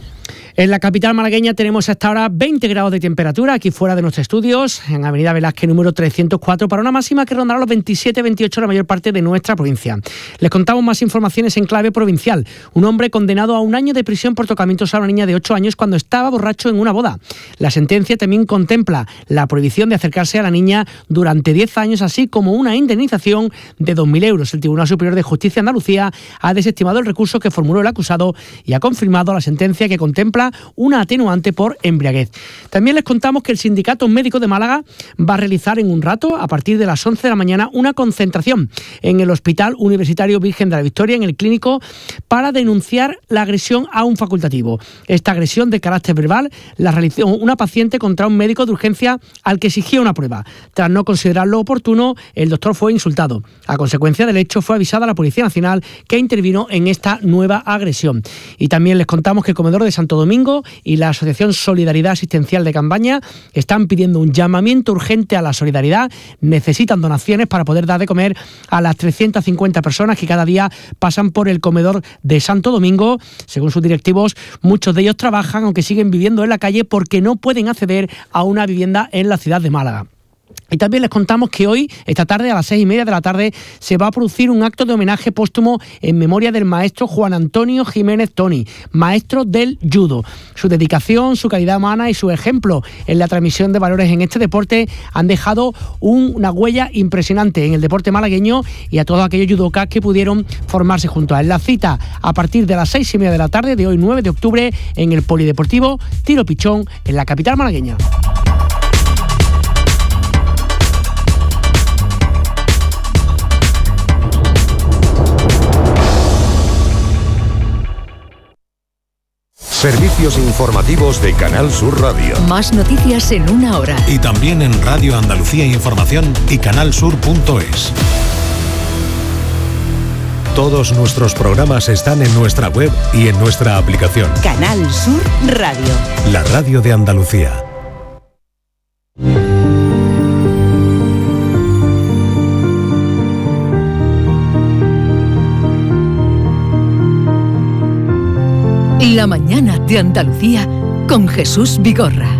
En la capital malagueña tenemos hasta ahora veinte grados de temperatura aquí fuera de nuestros estudios, en Avenida Velázquez número trescientos cuatro, para una máxima que rondará los veintisiete veintiocho en la mayor parte de nuestra provincia. Les contamos más informaciones en clave provincial. Un hombre condenado a un año de prisión por tocamientos a una niña de ocho años cuando estaba borracho en una boda. La sentencia también contempla la prohibición de acercarse a la niña durante diez años, así como una indemnización de dos mil euros. El Tribunal Superior de Justicia de Andalucía ha desestimado el recurso que formuló el acusado y ha confirmado la sentencia que contempla una atenuante por embriaguez. También les contamos que el Sindicato Médico de Málaga va a realizar en un rato, a partir de las once de la mañana, una concentración en el Hospital Universitario Virgen de la Victoria, en el Clínico, para denunciar la agresión a un facultativo. Esta agresión de carácter verbal la realizó una paciente contra un médico de urgencia al que exigía una prueba. Tras no considerarlo oportuno, el doctor fue insultado. A consecuencia del hecho, fue avisada la Policía Nacional, que intervino en esta nueva agresión. Y también les contamos que el Comedor de Santo Domingo y la Asociación Solidaridad Asistencial de Cambaña están pidiendo un llamamiento urgente a la solidaridad. Necesitan donaciones para poder dar de comer a las trescientas cincuenta personas que cada día pasan por el Comedor de Santo Domingo. Según sus directivos, muchos de ellos trabajan, aunque siguen viviendo en la calle, porque no pueden acceder a una vivienda en la ciudad de Málaga. Y también les contamos que hoy, esta tarde, a las seis y media de la tarde, se va a producir un acto de homenaje póstumo en memoria del maestro Juan Antonio Jiménez Toni, maestro del judo. Su dedicación, su calidad humana y su ejemplo en la transmisión de valores en este deporte han dejado un, una huella impresionante en el deporte malagueño y a todos aquellos judokas que pudieron formarse junto a él. La cita a partir de las seis y media de la tarde de hoy, nueve de octubre, en el Polideportivo Tiro Pichón, en la capital malagueña. Servicios informativos de Canal Sur Radio. Más noticias en una hora. Y también en Radio Andalucía Información y canalsur punto es. Todos nuestros programas están en nuestra web y en nuestra aplicación. Canal Sur Radio. La radio de Andalucía. La mañana de Andalucía con Jesús Vigorra.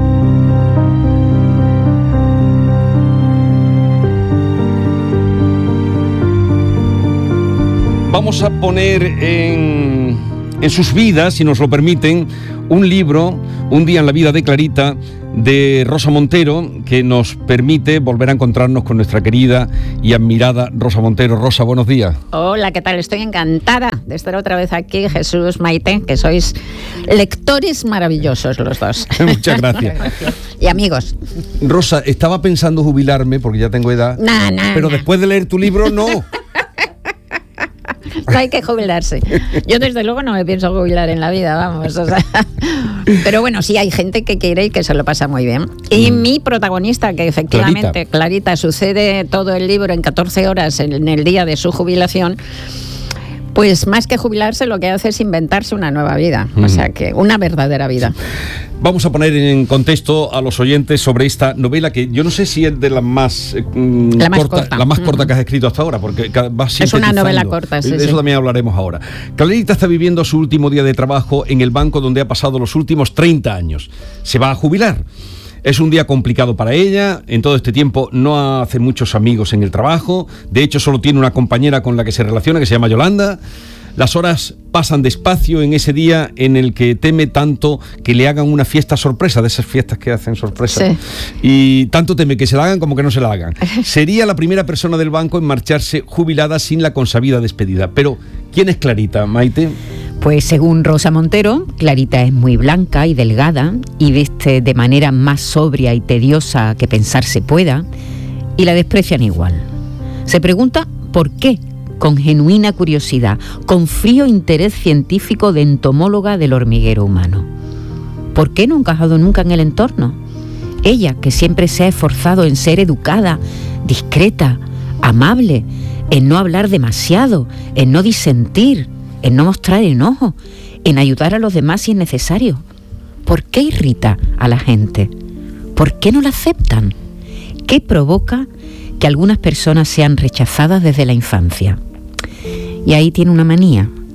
Vamos a poner en, en sus vidas, si nos lo permiten, un libro, Un día en la vida de Clarita, de Rosa Montero, que nos permite volver a encontrarnos con nuestra querida y admirada Rosa Montero. Rosa, buenos días. Hola, ¿qué tal? Estoy encantada de estar otra vez aquí, Jesús, Maite, que sois lectores maravillosos los dos. Muchas gracias. Y amigos. Rosa, estaba pensando jubilarme, porque ya tengo edad, nah, nah, pero nah. después de leer tu libro, no. No hay que jubilarse. Yo desde luego no me pienso jubilar en la vida, vamos. O sea, pero bueno, sí hay gente que quiere y que se lo pasa muy bien. Y mm. mi protagonista, que efectivamente, Clarita. Clarita, sucede todo el libro en catorce horas en, en el día de su jubilación, pues más que jubilarse lo que hace es inventarse una nueva vida. Mm. O sea que una verdadera vida. Vamos a poner en contexto a los oyentes sobre esta novela que yo no sé si es de las más, eh, la más corta, corta, la más uh-huh. corta que has escrito hasta ahora, porque va es una novela corta, sí, de eso sí. también hablaremos ahora. Clarita está viviendo su último día de trabajo en el banco donde ha pasado los últimos treinta años. Se va a jubilar. Es un día complicado para ella. En todo este tiempo no hace muchos amigos en el trabajo. De hecho, solo tiene una compañera con la que se relaciona, que se llama Yolanda. Las horas pasan despacio en ese día en el que teme tanto que le hagan una fiesta sorpresa, de esas fiestas que hacen sorpresa. Sí. Y tanto teme que se la hagan como que no se la hagan. Sería la primera persona del banco en marcharse jubilada sin la consabida despedida. Pero, ¿quién es Clarita, Maite? Pues según Rosa Montero, Clarita es muy blanca y delgada y viste de manera más sobria y tediosa que pensar se pueda, y la desprecian igual. Se pregunta por qué, con genuina curiosidad, con frío interés científico de entomóloga del hormiguero humano. ¿Por qué no ha encajado nunca en el entorno? Ella, que siempre se ha esforzado en ser educada, discreta, amable, en no hablar demasiado, en no disentir, en no mostrar enojo, en ayudar a los demás si es necesario. ¿Por qué irrita a la gente? ¿Por qué no la aceptan? ¿Qué provoca que algunas personas sean rechazadas desde la infancia? Y ahí tiene una manía.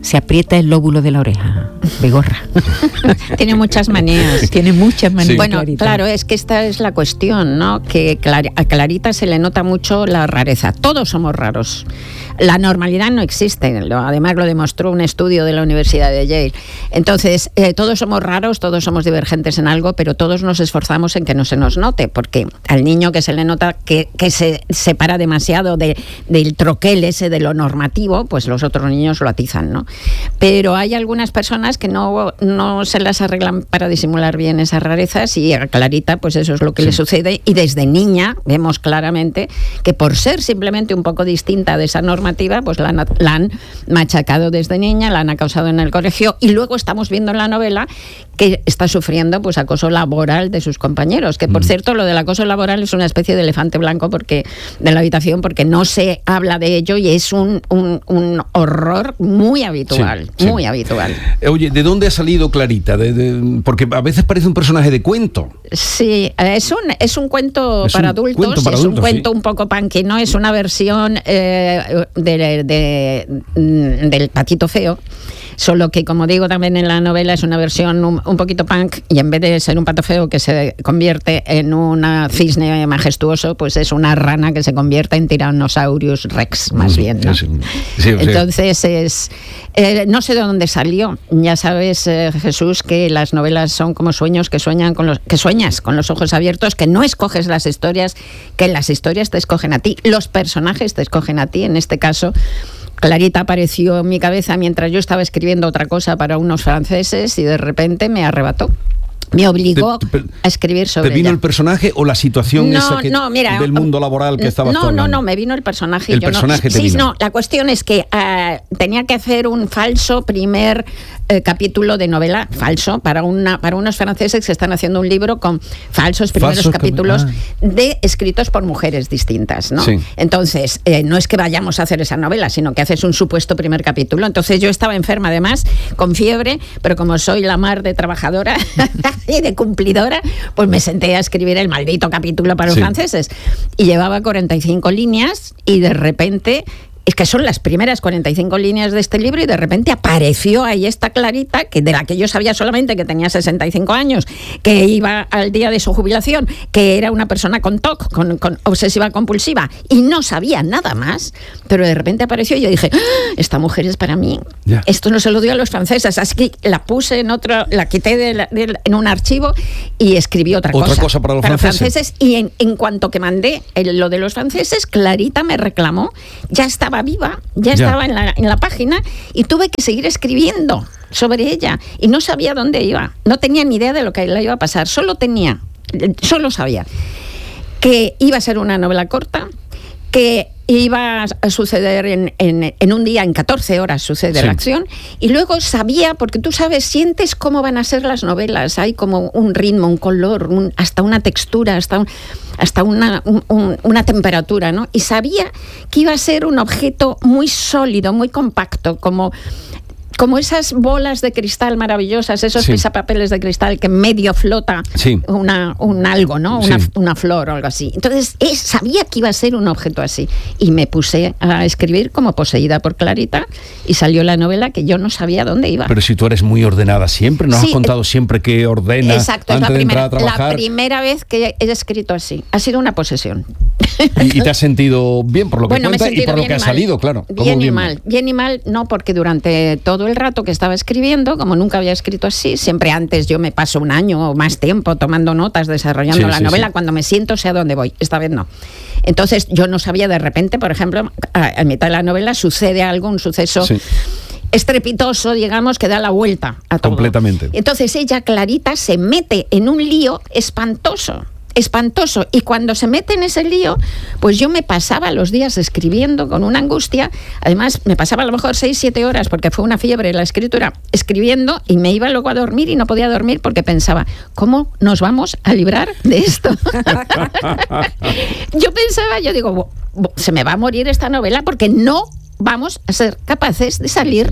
se aprieta el lóbulo de la oreja. Vigorra. Tiene muchas manías. Tiene muchas manías. Sí. Bueno, Clarita. claro, es que esta es la cuestión, ¿no? Que Clar- a Clarita se le nota mucho la rareza. Todos somos raros. La normalidad no existe. Lo, además lo demostró un estudio de la Universidad de Yale. Entonces, eh, todos somos raros, todos somos divergentes en algo, pero todos nos esforzamos en que no se nos note, porque al niño que se le nota que, que se separa demasiado de, del troquel ese de lo normativo, pues los otros niños lo atizan, ¿no? Pero hay algunas personas que no, no se las arreglan para disimular bien esas rarezas, y a Clarita pues eso es lo que sí. le sucede, y desde niña vemos claramente que por ser simplemente un poco distinta de esa normativa, pues la, la han machacado desde niña, la han acosado en el colegio, y luego estamos viendo en la novela que está sufriendo pues acoso laboral de sus compañeros, que por mm. cierto lo del acoso laboral es una especie de elefante blanco porque de la habitación, porque no se habla de ello, y es un, un, un horror muy habitual, sí, muy sí. habitual. Oye, ¿de dónde ha salido Clarita? De, de, porque a veces parece un personaje de cuento. Sí, es un, es un cuento es para un adultos, cuento para es adultos, un cuento sí. un poco punky, ¿no? Es una versión eh, de, de, de, del Patito Feo. Solo que, como digo también en la novela, es una versión un, un poquito punk, y en vez de ser un pato feo que se convierte en un cisne majestuoso, pues es una rana que se convierte en Tyrannosaurus Rex, más bien, ¿no? Sí, sí. Entonces, es eh, no sé de dónde salió. Ya sabes, eh, Jesús, que las novelas son como sueños que sueñan con los que sueñas con los ojos abiertos, que no escoges las historias, que las historias te escogen a ti, los personajes te escogen a ti. En este caso, Clarita apareció en mi cabeza mientras yo estaba escribiendo otra cosa para unos franceses, y de repente me arrebató. Me obligó te, te, a escribir sobre ¿Te vino ella. el personaje o la situación no, esa que, no, mira, del mundo laboral que estabas No, hablando? no, no, me vino el personaje. El yo personaje no, te sí, vino. No, la cuestión es que uh, tenía que hacer un falso primer eh, capítulo de novela, falso, para una para unos franceses que están haciendo un libro con falsos primeros falsos capítulos ah. de escritos por mujeres distintas, ¿no? Sí. Entonces, eh, no es que vayamos a hacer esa novela, sino que haces un supuesto primer capítulo. Entonces yo estaba enferma además, con fiebre, pero como soy la mar de trabajadora y de cumplidora, pues me senté a escribir el maldito capítulo para los sí. franceses, y llevaba cuarenta y cinco líneas, y de repente, es que son las primeras cuarenta y cinco líneas de este libro, y de repente apareció ahí esta Clarita, que de la que yo sabía solamente que tenía sesenta y cinco años, que iba al día de su jubilación, que era una persona con T O C, con, con obsesiva compulsiva, y no sabía nada más, pero de repente apareció y yo dije, ¡ah! Esta mujer es para mí. Yeah. Esto no se lo dio a los franceses, así que la puse en otro, la quité de la, de, en un archivo y escribí otra, otra cosa, cosa para los para franceses. franceses, y en, en cuanto que mandé el, lo de los franceses, Clarita me reclamó, ya estaba viva, ya, ya. estaba en la, en la página, y tuve que seguir escribiendo sobre ella, y no sabía dónde iba, no tenía ni idea de lo que le iba a pasar, solo tenía, solo sabía que iba a ser una novela corta, que iba a suceder en, en, en un día, en catorce horas sucede sí. la acción, y luego sabía, porque tú sabes, sientes cómo van a ser las novelas, hay como un ritmo, un color, un, hasta una textura, hasta, un, hasta una, un, un, una temperatura, ¿no? Y sabía que iba a ser un objeto muy sólido, muy compacto, como... como esas bolas de cristal maravillosas, esos sí. pisapapeles de cristal que medio flota sí. una, un algo, ¿no? Una, sí. una flor o algo así. Entonces, es, sabía que iba a ser un objeto así. Y me puse a escribir como poseída por Clarita, y salió la novela que yo no sabía dónde iba. Pero si tú eres muy ordenada siempre, ¿nos sí, has contado siempre que ordenas exacto, antes es la de primera, entrar a trabajar? La primera vez que he escrito así. Ha sido una posesión. ¿Y, y te has sentido bien por lo que bueno, cuentas y por lo que ha salido, claro? Bien y mal. Bien y mal, no, porque durante todo el rato que estaba escribiendo, como nunca había escrito así, siempre antes yo me paso un año o más tiempo tomando notas, desarrollando sí, la sí, novela, sí. cuando me siento sé a dónde voy, esta vez no. Entonces yo no sabía, de repente, por ejemplo, a, a mitad de la novela sucede algo, un suceso sí. estrepitoso, digamos, que da la vuelta a todo. Completamente. Entonces ella, Clarita, se mete en un lío espantoso. espantoso, y cuando se mete en ese lío, pues yo me pasaba los días escribiendo con una angustia, además me pasaba a lo mejor seis, siete horas, porque fue una fiebre la escritura, escribiendo, y me iba luego a dormir y no podía dormir porque pensaba, ¿cómo nos vamos a librar de esto? Yo pensaba, yo digo, se me va a morir esta novela porque no vamos a ser capaces de salir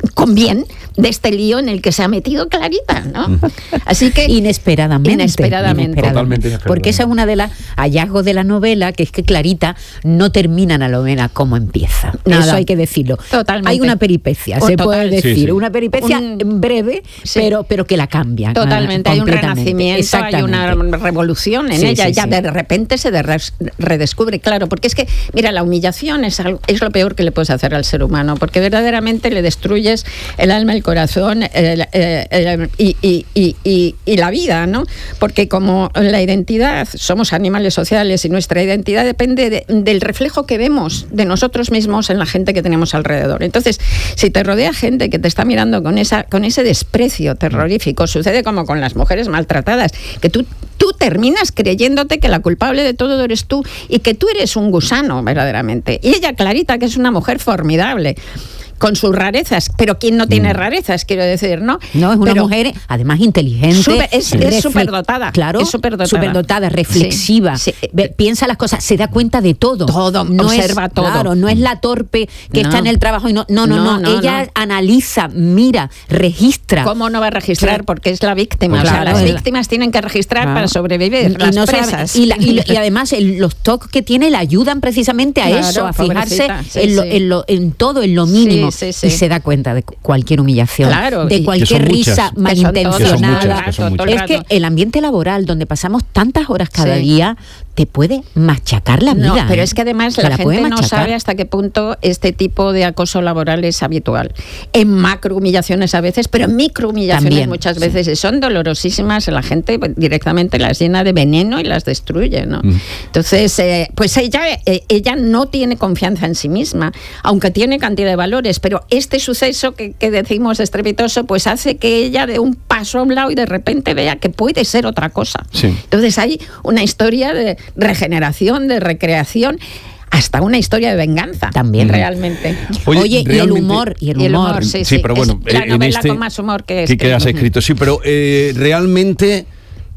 con bien de este lío en el que se ha metido Clarita, ¿no? Así que inesperadamente, inesperadamente, inesperadamente, inesperadamente. Porque esa es una de las hallazgos de la novela, que es que Clarita no termina la novela como empieza. Nada. Eso hay que decirlo. Totalmente. Hay una peripecia, Oh, se total. puede decir, Sí, sí. una peripecia Un- breve, Sí. pero pero que la cambia. Totalmente, hay un completamente. renacimiento, hay una revolución en Sí, ella, sí, ya sí. de repente se de- redescubre, claro, porque es que, mira, la humillación es, algo, es lo peor que le puedes hacer al ser humano, porque verdaderamente le destruyes el alma, el corazón el, el, el, y, y, y, y, y la vida, ¿no? Porque como la identidad, somos animales sociales y nuestra identidad depende de, del reflejo que vemos de nosotros mismos en la gente que tenemos alrededor. Entonces, si te rodea gente que te está mirando con esa con ese desprecio terrorífico, sucede como con las mujeres maltratadas, que tú tú terminas creyéndote que la culpable de todo eres tú y que tú eres un gusano verdaderamente. Y ella, Clarita, que es una mujer formidable, con sus rarezas, pero ¿quién no tiene rarezas? Quiero decir, ¿no? No, es una Pero mujer además inteligente. Súper- es- es refle- superdotada, Claro, es superdotada. superdotada, reflexiva. Sí, Ve- piensa las cosas, se da cuenta de todo. Todo, no observa es, todo. Claro, no es la torpe que No. está en el trabajo y no. No, no, no. No, no, Ella no. analiza, mira, registra. ¿Cómo no va a registrar? Claro. Porque es la víctima. Pues o sea, claro, las es la- víctimas tienen que registrar Claro. para sobrevivir. Y, las no presas. solamente- y la- y lo- y además el- los toques que tiene le ayudan precisamente a Claro, eso, a fijarse pobrecita, sí, en, lo, sí. en, lo- en todo, en lo mínimo. Sí, sí, sí. Y se da cuenta de cualquier humillación, Claro, de y- cualquier Que son muchas. risa Que son todas. malintencionada. Que son muchas, que son muchas. Es que el ambiente laboral donde pasamos tantas horas cada Sí. día te puede machacar la vida. No, pero ¿eh? es que además Te la, puede gente no machacar. sabe hasta qué punto este tipo de acoso laboral es habitual. En macro humillaciones a veces, pero en micro humillaciones También, muchas veces y son dolorosísimas. La gente pues, directamente las llena de veneno y las destruye, ¿no? Mm. Entonces, eh, pues ella, eh, ella no tiene confianza en sí misma, aunque tiene cantidad de valores, pero este suceso que, que decimos estrepitoso, pues hace que ella dé un paso a un lado y de repente vea que puede ser otra cosa. Sí. Entonces hay una historia de regeneración, de recreación, hasta una historia de venganza. También. Realmente. Oye, Oye, y el realmente- humor, y el Y el humor. humor, sí, Sí, sí. pero Es bueno, la en novela este- con más humor que Sí, que has Ujú. escrito, sí, pero eh, realmente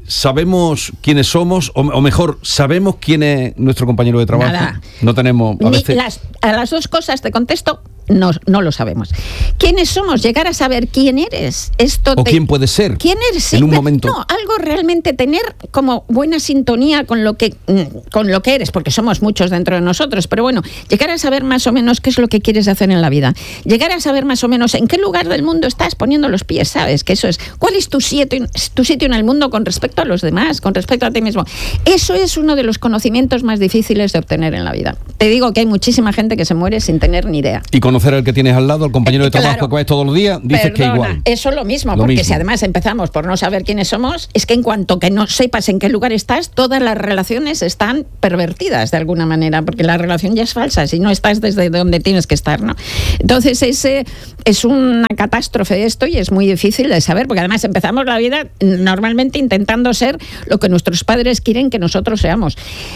sabemos quiénes somos, o, o mejor, sabemos quién es nuestro compañero de trabajo. Nada. No tenemos a Ni veces. las, a las dos cosas te contesto, no, no lo sabemos. ¿Quiénes somos? Llegar a saber quién eres. Esto O te- quién puede ser. ¿Quién eres? En un Sí, momento. No, algo realmente tener como buena sintonía con lo que mm, con lo que eres, porque somos muchos dentro de nosotros, pero bueno, llegar a saber más o menos qué es lo que quieres hacer en la vida. Llegar a saber más o menos en qué lugar del mundo estás poniendo los pies, ¿sabes? Que eso es. ¿Cuál es tu sitio, tu sitio en el mundo con respecto a los demás, con respecto a ti mismo? Eso es uno de los conocimientos más difíciles de obtener en la vida. Te digo que hay muchísima gente que se muere sin tener ni idea. Y conocer al que tienes al lado, al compañero de trabajo Claro. que ves todos los días, dices que Perdona, igual. eso es lo mismo, Lo porque mismo. si además empezamos por no saber quiénes somos, es que en cuanto que no sepas en qué lugar estás, todas las relaciones están pervertidas de alguna manera, porque la relación ya es falsa, si no estás desde donde tienes que estar, ¿no? Entonces ese es una catástrofe esto y es muy difícil de saber, porque además empezamos la vida normalmente intentando ser lo que nuestros padres quieren que nosotros seamos.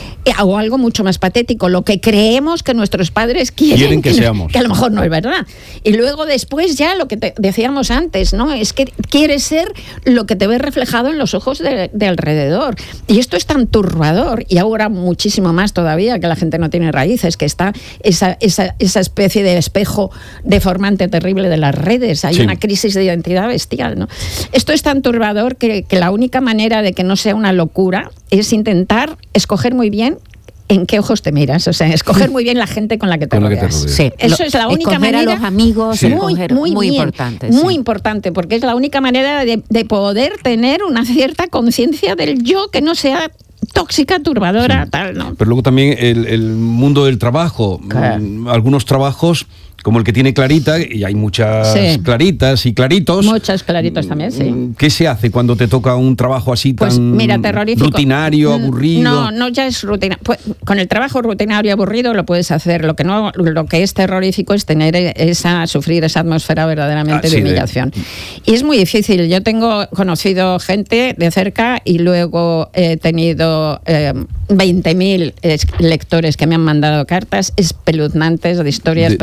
O algo mucho más patético, lo que creemos que nuestros padres quieren, Quieren que no- seamos. que a lo mejor no es verdad. Y luego después ya lo que te decíamos antes, ¿no? Es que quieres ser lo que te ves reflejado en los ojos de, de alrededor. Y esto es tan turbador, y ahora muchísimo más todavía, que la gente no tiene raíces, que está esa, esa, esa especie de espejo deformante terrible de las redes. Hay Sí. una crisis de identidad bestial, ¿no? Esto es tan turbador que, que la única manera de que no sea una locura es intentar escoger muy bien en qué ojos te miras, o sea, escoger muy bien la gente con la que te Con la que te rodeas. rodeas. Sí, Eso lo- es la única escoger manera. a los amigos, Sí. Muy, escoger- muy, muy bien, importante. muy sí. importante, porque es la única manera de, de poder tener una cierta conciencia del yo que no sea tóxica, turbadora, tal, ¿no? Pero luego también el, el mundo del trabajo. Mm, algunos trabajos, como el que tiene Clarita, y hay muchas Sí. Claritas y Claritos. Muchos claritos también, sí. ¿Qué se hace cuando te toca un trabajo así Pues tan mira, terrorífico. rutinario, Mm, aburrido? No, no, ya es rutina. Pues, con el trabajo rutinario y aburrido lo puedes hacer. Lo que no, lo que es terrorífico es tener esa, sufrir esa atmosfera verdaderamente Ah, sí, de de- humillación. Y es muy difícil. Yo tengo conocido gente de cerca y luego he tenido eh, veinte mil lectores que me han mandado cartas espeluznantes de historias De- de personales. historias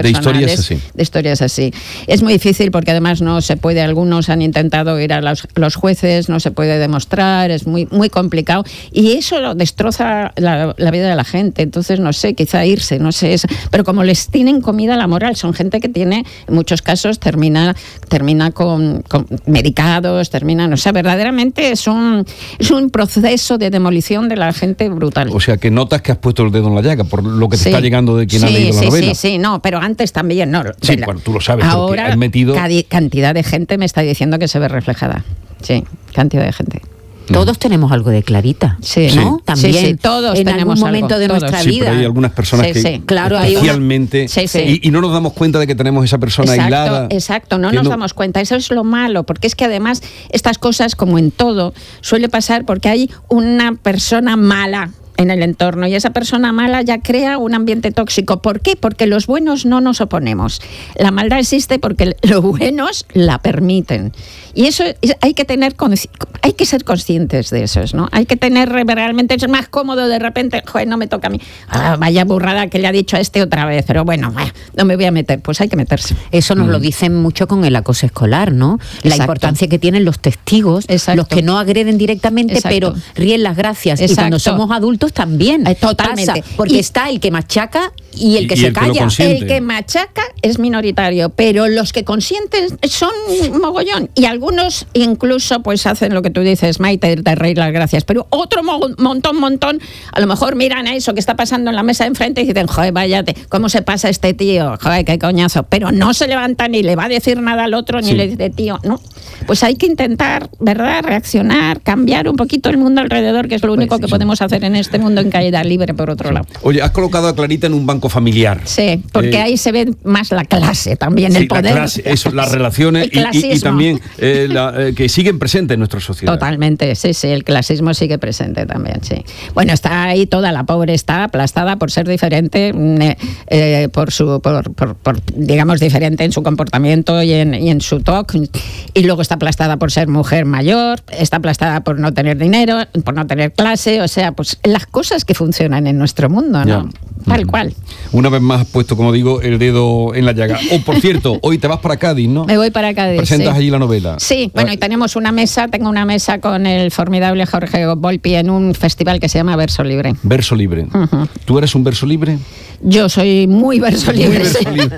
miles así. de historias así. Es muy difícil porque además no se puede, algunos han intentado ir a los, los jueces, no se puede demostrar, es muy, muy complicado y eso lo destroza la, la vida de la gente. Entonces, no sé, quizá irse, no sé, es, pero como les tienen comida la moral, son gente que tiene, en muchos casos, termina, termina con, con medicados, termina, no sé, verdaderamente es un, es un proceso de demolición de la gente brutal. O sea, que notas que has puesto el dedo en la llaga por lo que te Sí. está llegando de quien sí, ha leído sí, la novela. Sí, sí, no, pero antes también, no. Sí, la, bueno, tú lo sabes, ahora, porque has metido... cadi- cantidad de gente me está diciendo que se ve reflejada. Sí, cantidad de gente. Todos tenemos algo de Clarita, Sí. ¿no? Sí, También sí, sí, todos en tenemos algún momento algo, de todos. nuestra Sí, vida. pero hay algunas personas Sí, que sí. Claro, hay una- especialmente Sí, sí. Y, y no nos damos cuenta de que tenemos esa persona Exacto, aislada. exacto, no que nos damos cuenta, eso es lo malo, porque es que además estas cosas, como en todo, suele pasar porque hay una persona mala en el entorno y esa persona mala ya crea un ambiente tóxico. ¿Por qué? Porque los buenos no nos oponemos. La maldad existe porque los buenos la permiten. Y eso es- hay que tener consci- hay que ser conscientes de eso, ¿no? Hay que tener realmente, es más cómodo de repente, joder, no me toca a mí. Ah, vaya burrada que le ha dicho a este otra vez, pero bueno, bah, no me voy a meter, pues hay que meterse. Eso nos lo dicen mucho con el acoso escolar, ¿no? La Exacto. importancia que tienen los testigos, Exacto. los que no agreden directamente, Exacto. pero ríen las gracias. Y Exacto. cuando somos adultos también. Eh, totalmente. pasa, porque Y- está el que machaca y el que Y- y se el que lo calla. consiente. El que machaca es minoritario, pero los que consienten son mogollón. Y algunos incluso pues hacen lo que tú dices, Maite, de reír las gracias. Pero otro mo- montón, montón, a lo mejor miran a eso que está pasando en la mesa de enfrente y dicen, joder, váyate, ¿cómo se pasa este tío? Joder, qué coñazo. Pero no se levanta ni le va a decir nada al otro, ni Sí. le dice, tío, no. Pues hay que intentar, ¿verdad?, reaccionar, cambiar un poquito el mundo alrededor, que es lo único que podemos hacer en este mundo en caída libre, por otro lado. Oye, has colocado a Clarita en un banco familiar. Sí, porque Eh, ahí se ve más la clase también, Sí, el poder. la clase, eso, las relaciones El y- y, y clasismo. también eh, la, eh, que siguen presentes en nuestra sociedad. Totalmente, sí, sí, el clasismo sigue presente también, sí. Bueno, está ahí toda la pobre, está aplastada por ser diferente, mm, eh, eh, por su, por, por- por, digamos, diferente en su comportamiento y en, y en su talk, y luego está aplastada por ser mujer mayor, está aplastada por no tener dinero, por no tener clase, o sea, pues las cosas que funcionan en nuestro mundo, ¿no? Ya. Tal cual. Una vez más has puesto, como digo, el dedo en la llaga. Oh, por cierto, hoy te vas para Cádiz, ¿no? Me voy para Cádiz. Presentas sí. allí la novela. Sí, bueno, y tenemos una mesa, tengo una mesa con el formidable Jorge Volpi en un festival que se llama Verso Libre. Verso libre. Ujú. ¿Tú eres un verso libre? Yo soy muy verso Muy libre. verso sí. libre.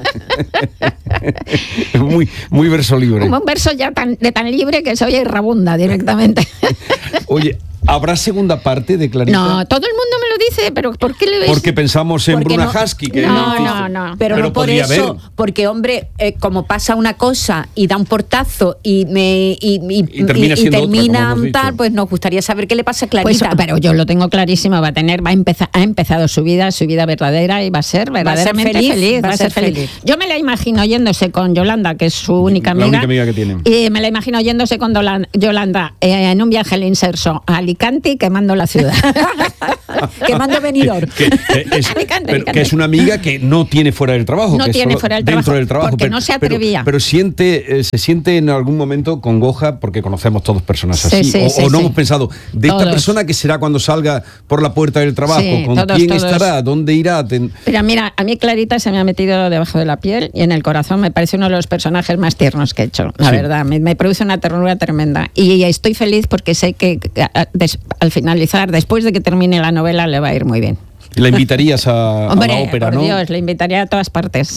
muy, muy verso libre. Como un verso ya tan, de tan libre que soy irrabunda directamente. Oye, ¿habrá segunda parte de Clarita? No, todo el mundo me lo dice, pero ¿por qué le ves? Porque pensamos en Porque Bruna no- Husky. Que No, dice- no, no. Pero, Pero no por podría eso, haber. porque hombre, eh, como pasa una cosa y da un portazo y me y, y- Y termina y- y siendo otra, termina como hemos dicho. tal, pues nos gustaría saber qué le pasa a Pues, Clarita. pero yo lo tengo clarísimo, va a tener, va a empezar, ha empezado su vida, su vida verdadera y va a ser verdaderamente feliz, feliz, va a ser feliz. Yo me la imagino yéndose con Yolanda, que es su única La amiga. única amiga que tiene. Y me la imagino yéndose con Dolan- Yolanda eh, en un viaje al Inserso a Alicante y quemando la ciudad. Quemando Benidorm. Que, que es, Alicante, pero Alicante. que es una amiga que no tiene fuera del trabajo. No que es tiene solo fuera del dentro trabajo, del trabajo. porque pero, no se pero- atrevía. Pero, siente, eh, se siente en algún momento congoja porque conocemos todos personas Sí, así. sí, o, sí, o no sí. hemos pensado, de esta Todos. persona que será cuando salga por la puerta del trabajo, Sí, con todos, quién todos. estará, dónde irá. Ten- Pero mira, a mí Clarita se me ha metido debajo de la piel y en el corazón me parece uno de los personajes más tiernos que he hecho, la Sí. verdad. Me, me produce una ternura tremenda. Y estoy feliz porque sé que, que, a- des- al finalizar, después de que termine la novela, le va a ir muy bien. La invitarías a, a Hombre, la ópera, por ¿no? Dios, le invitaría a todas partes.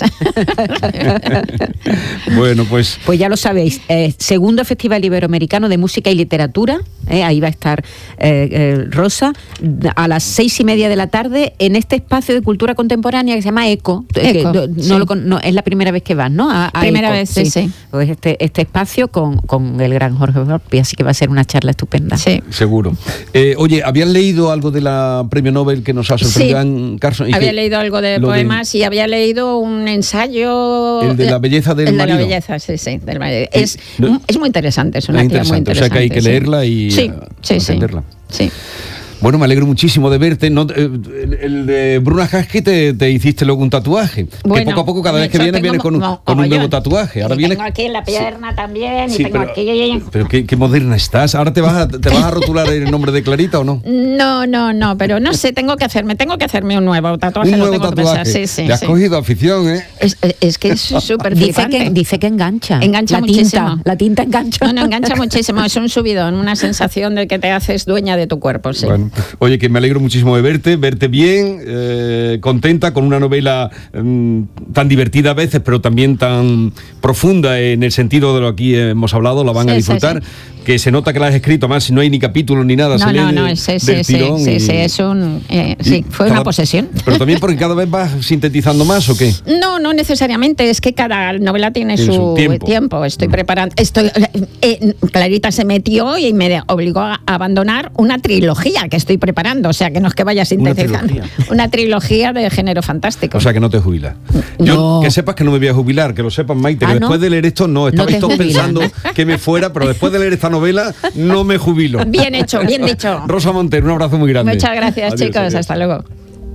Bueno, pues Pues ya lo sabéis, eh, segundo Festival Iberoamericano de Música y Literatura, eh, ahí va a estar eh, eh, Rosa, a las seis y media de la tarde, en este espacio de cultura contemporánea que se llama ECO. eh, ECO, que no, sí. no lo con- no, es la primera vez que vas, ¿no? A- a Primera ECO, vez, sí, sí. Pues este, este espacio con, con el gran Jorge Volpi, así que va a ser una charla estupenda. Sí. seguro. Eh, oye, ¿habías leído algo de la premio Nobel que nos ha sorprendido Sí. Anne Carson? Y Había que- leído algo de lo poemas y había leído un ensayo. El de la belleza del el marido. de la belleza, sí, sí. Del marido. Es, no- es muy interesante, es una Es tía muy interesante, o sea interesante. que hay que sí. leerla y Sí, eh, sí, sí. entenderla. Sí. Bueno, me alegro muchísimo de verte. No, eh, el, el de Bruna Husky te, te hiciste luego un tatuaje. Bueno, que poco a poco, cada vez que vienes, vienes con un, no, con un nuevo tatuaje. Ahora vienes... Tengo aquí en la pierna sí. también, sí, y tengo pero, aquí... Pero qué, qué moderna estás. ¿Ahora te vas, a, te vas a rotular el nombre de Clarita o no? No, no, no, pero no sé, tengo que hacerme, tengo que hacerme un nuevo tatuaje. Un nuevo lo tengo tatuaje. Que sí, sí, Te has sí. cogido afición, ¿eh? Es, es que es súper dice que Dice que engancha. Engancha la muchísimo. Tinta, la tinta engancha. No, no, engancha muchísimo. Es un subidón, una sensación de que te haces dueña de tu cuerpo, sí. Bueno, oye, que me alegro muchísimo de verte, verte bien, eh, contenta con una novela eh, tan divertida a veces, pero también tan profunda en el sentido de lo que aquí hemos hablado, la van sí, a disfrutar. Sí, sí. Que se nota que la has escrito, más no hay ni capítulos ni nada. No, se no, lee no, de, sí, del sí, tirón sí, y, sí, es un, eh, sí, fue cada, una posesión. Pero también porque cada vez vas sintetizando más, ¿o qué? No, no necesariamente, es que cada novela tiene, tiene su, su tiempo. tiempo. Estoy mm. preparando, estoy, eh, Clarita se metió y me obligó a abandonar una trilogía que estoy preparando, o sea, que no es que vaya sintetizando. Una trilogía, una trilogía de género fantástico. O sea, que no te jubilas. No. Yo, que sepas que no me voy a jubilar, que lo sepas, Maite, que ah, después ¿no? de leer esto, no, estaba no esto pensando que me fuera, pero después de leer esta novela, no me jubilo. Bien hecho, bien dicho. Rosa Montero, un abrazo muy grande. Muchas gracias, adiós, chicos. Adiós. Hasta luego.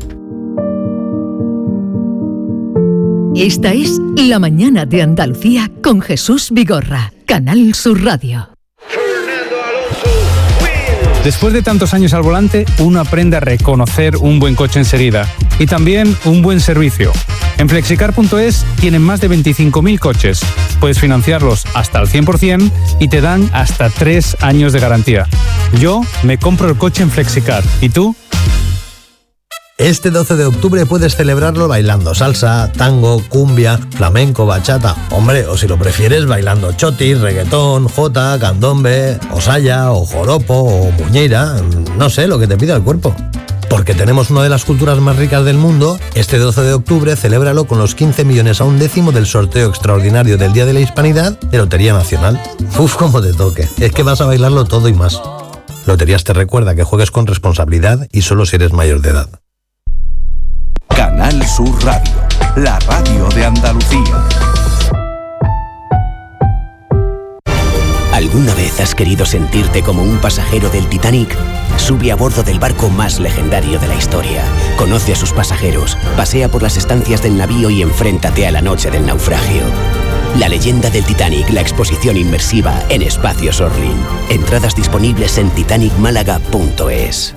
Esta es La Mañana de Andalucía con Jesús Vigorra, Canal Sur Radio. Después de tantos años al volante, uno aprende a reconocer un buen coche enseguida y también un buen servicio. En flexicar punto es tienen más de veinticinco mil coches. Puedes financiarlos hasta el cien por ciento y te dan hasta tres años de garantía. Yo me compro el coche en Flexicar. ¿Y tú? Este doce de octubre puedes celebrarlo bailando salsa, tango, cumbia, flamenco, bachata. Hombre, o si lo prefieres, bailando chotis, reggaetón, jota, candombe, o saya, o joropo, o muñeira. No sé, lo que te pida el cuerpo. Porque tenemos una de las culturas más ricas del mundo, este doce de octubre celébralo con los quince millones a un décimo del sorteo extraordinario del Día de la Hispanidad de Lotería Nacional. Uf, como te toque. Es que vas a bailarlo todo y más. Loterías te recuerda que juegues con responsabilidad y solo si eres mayor de edad. Canal Sur Radio, la radio de Andalucía. ¿Alguna vez has querido sentirte como un pasajero del Titanic? Sube a bordo del barco más legendario de la historia. Conoce a sus pasajeros, pasea por las estancias del navío y enfréntate a la noche del naufragio. La leyenda del Titanic, la exposición inmersiva en Espacios Orlin. Entradas disponibles en titanic málaga punto es.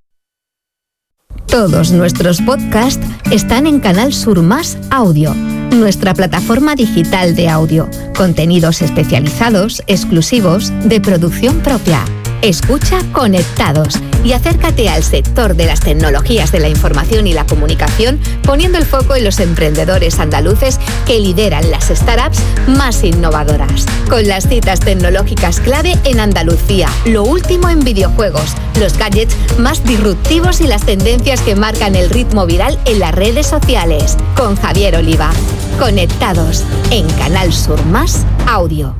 Todos nuestros podcasts están en Canal Sur Más Audio, nuestra plataforma digital de audio, contenidos especializados, exclusivos, de producción propia. Escucha Conectados y acércate al sector de las tecnologías de la información y la comunicación, poniendo el foco en los emprendedores andaluces que lideran las startups más innovadoras. Con las citas tecnológicas clave en Andalucía, lo último en videojuegos, los gadgets más disruptivos y las tendencias que marcan el ritmo viral en las redes sociales. Con Javier Oliva. Conectados en Canal Sur Más Audio.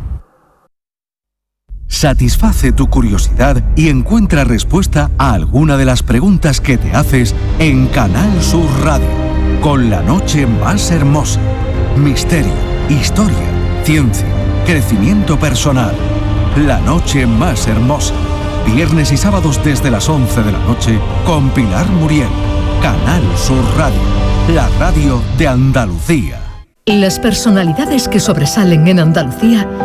Satisface tu curiosidad y encuentra respuesta a alguna de las preguntas que te haces en Canal Sur Radio, con la noche más hermosa. Misterio, historia, ciencia, crecimiento personal. La noche más hermosa. Viernes y sábados desde las once de la noche con Pilar Muriel. Canal Sur Radio, la radio de Andalucía. Las personalidades que sobresalen en Andalucía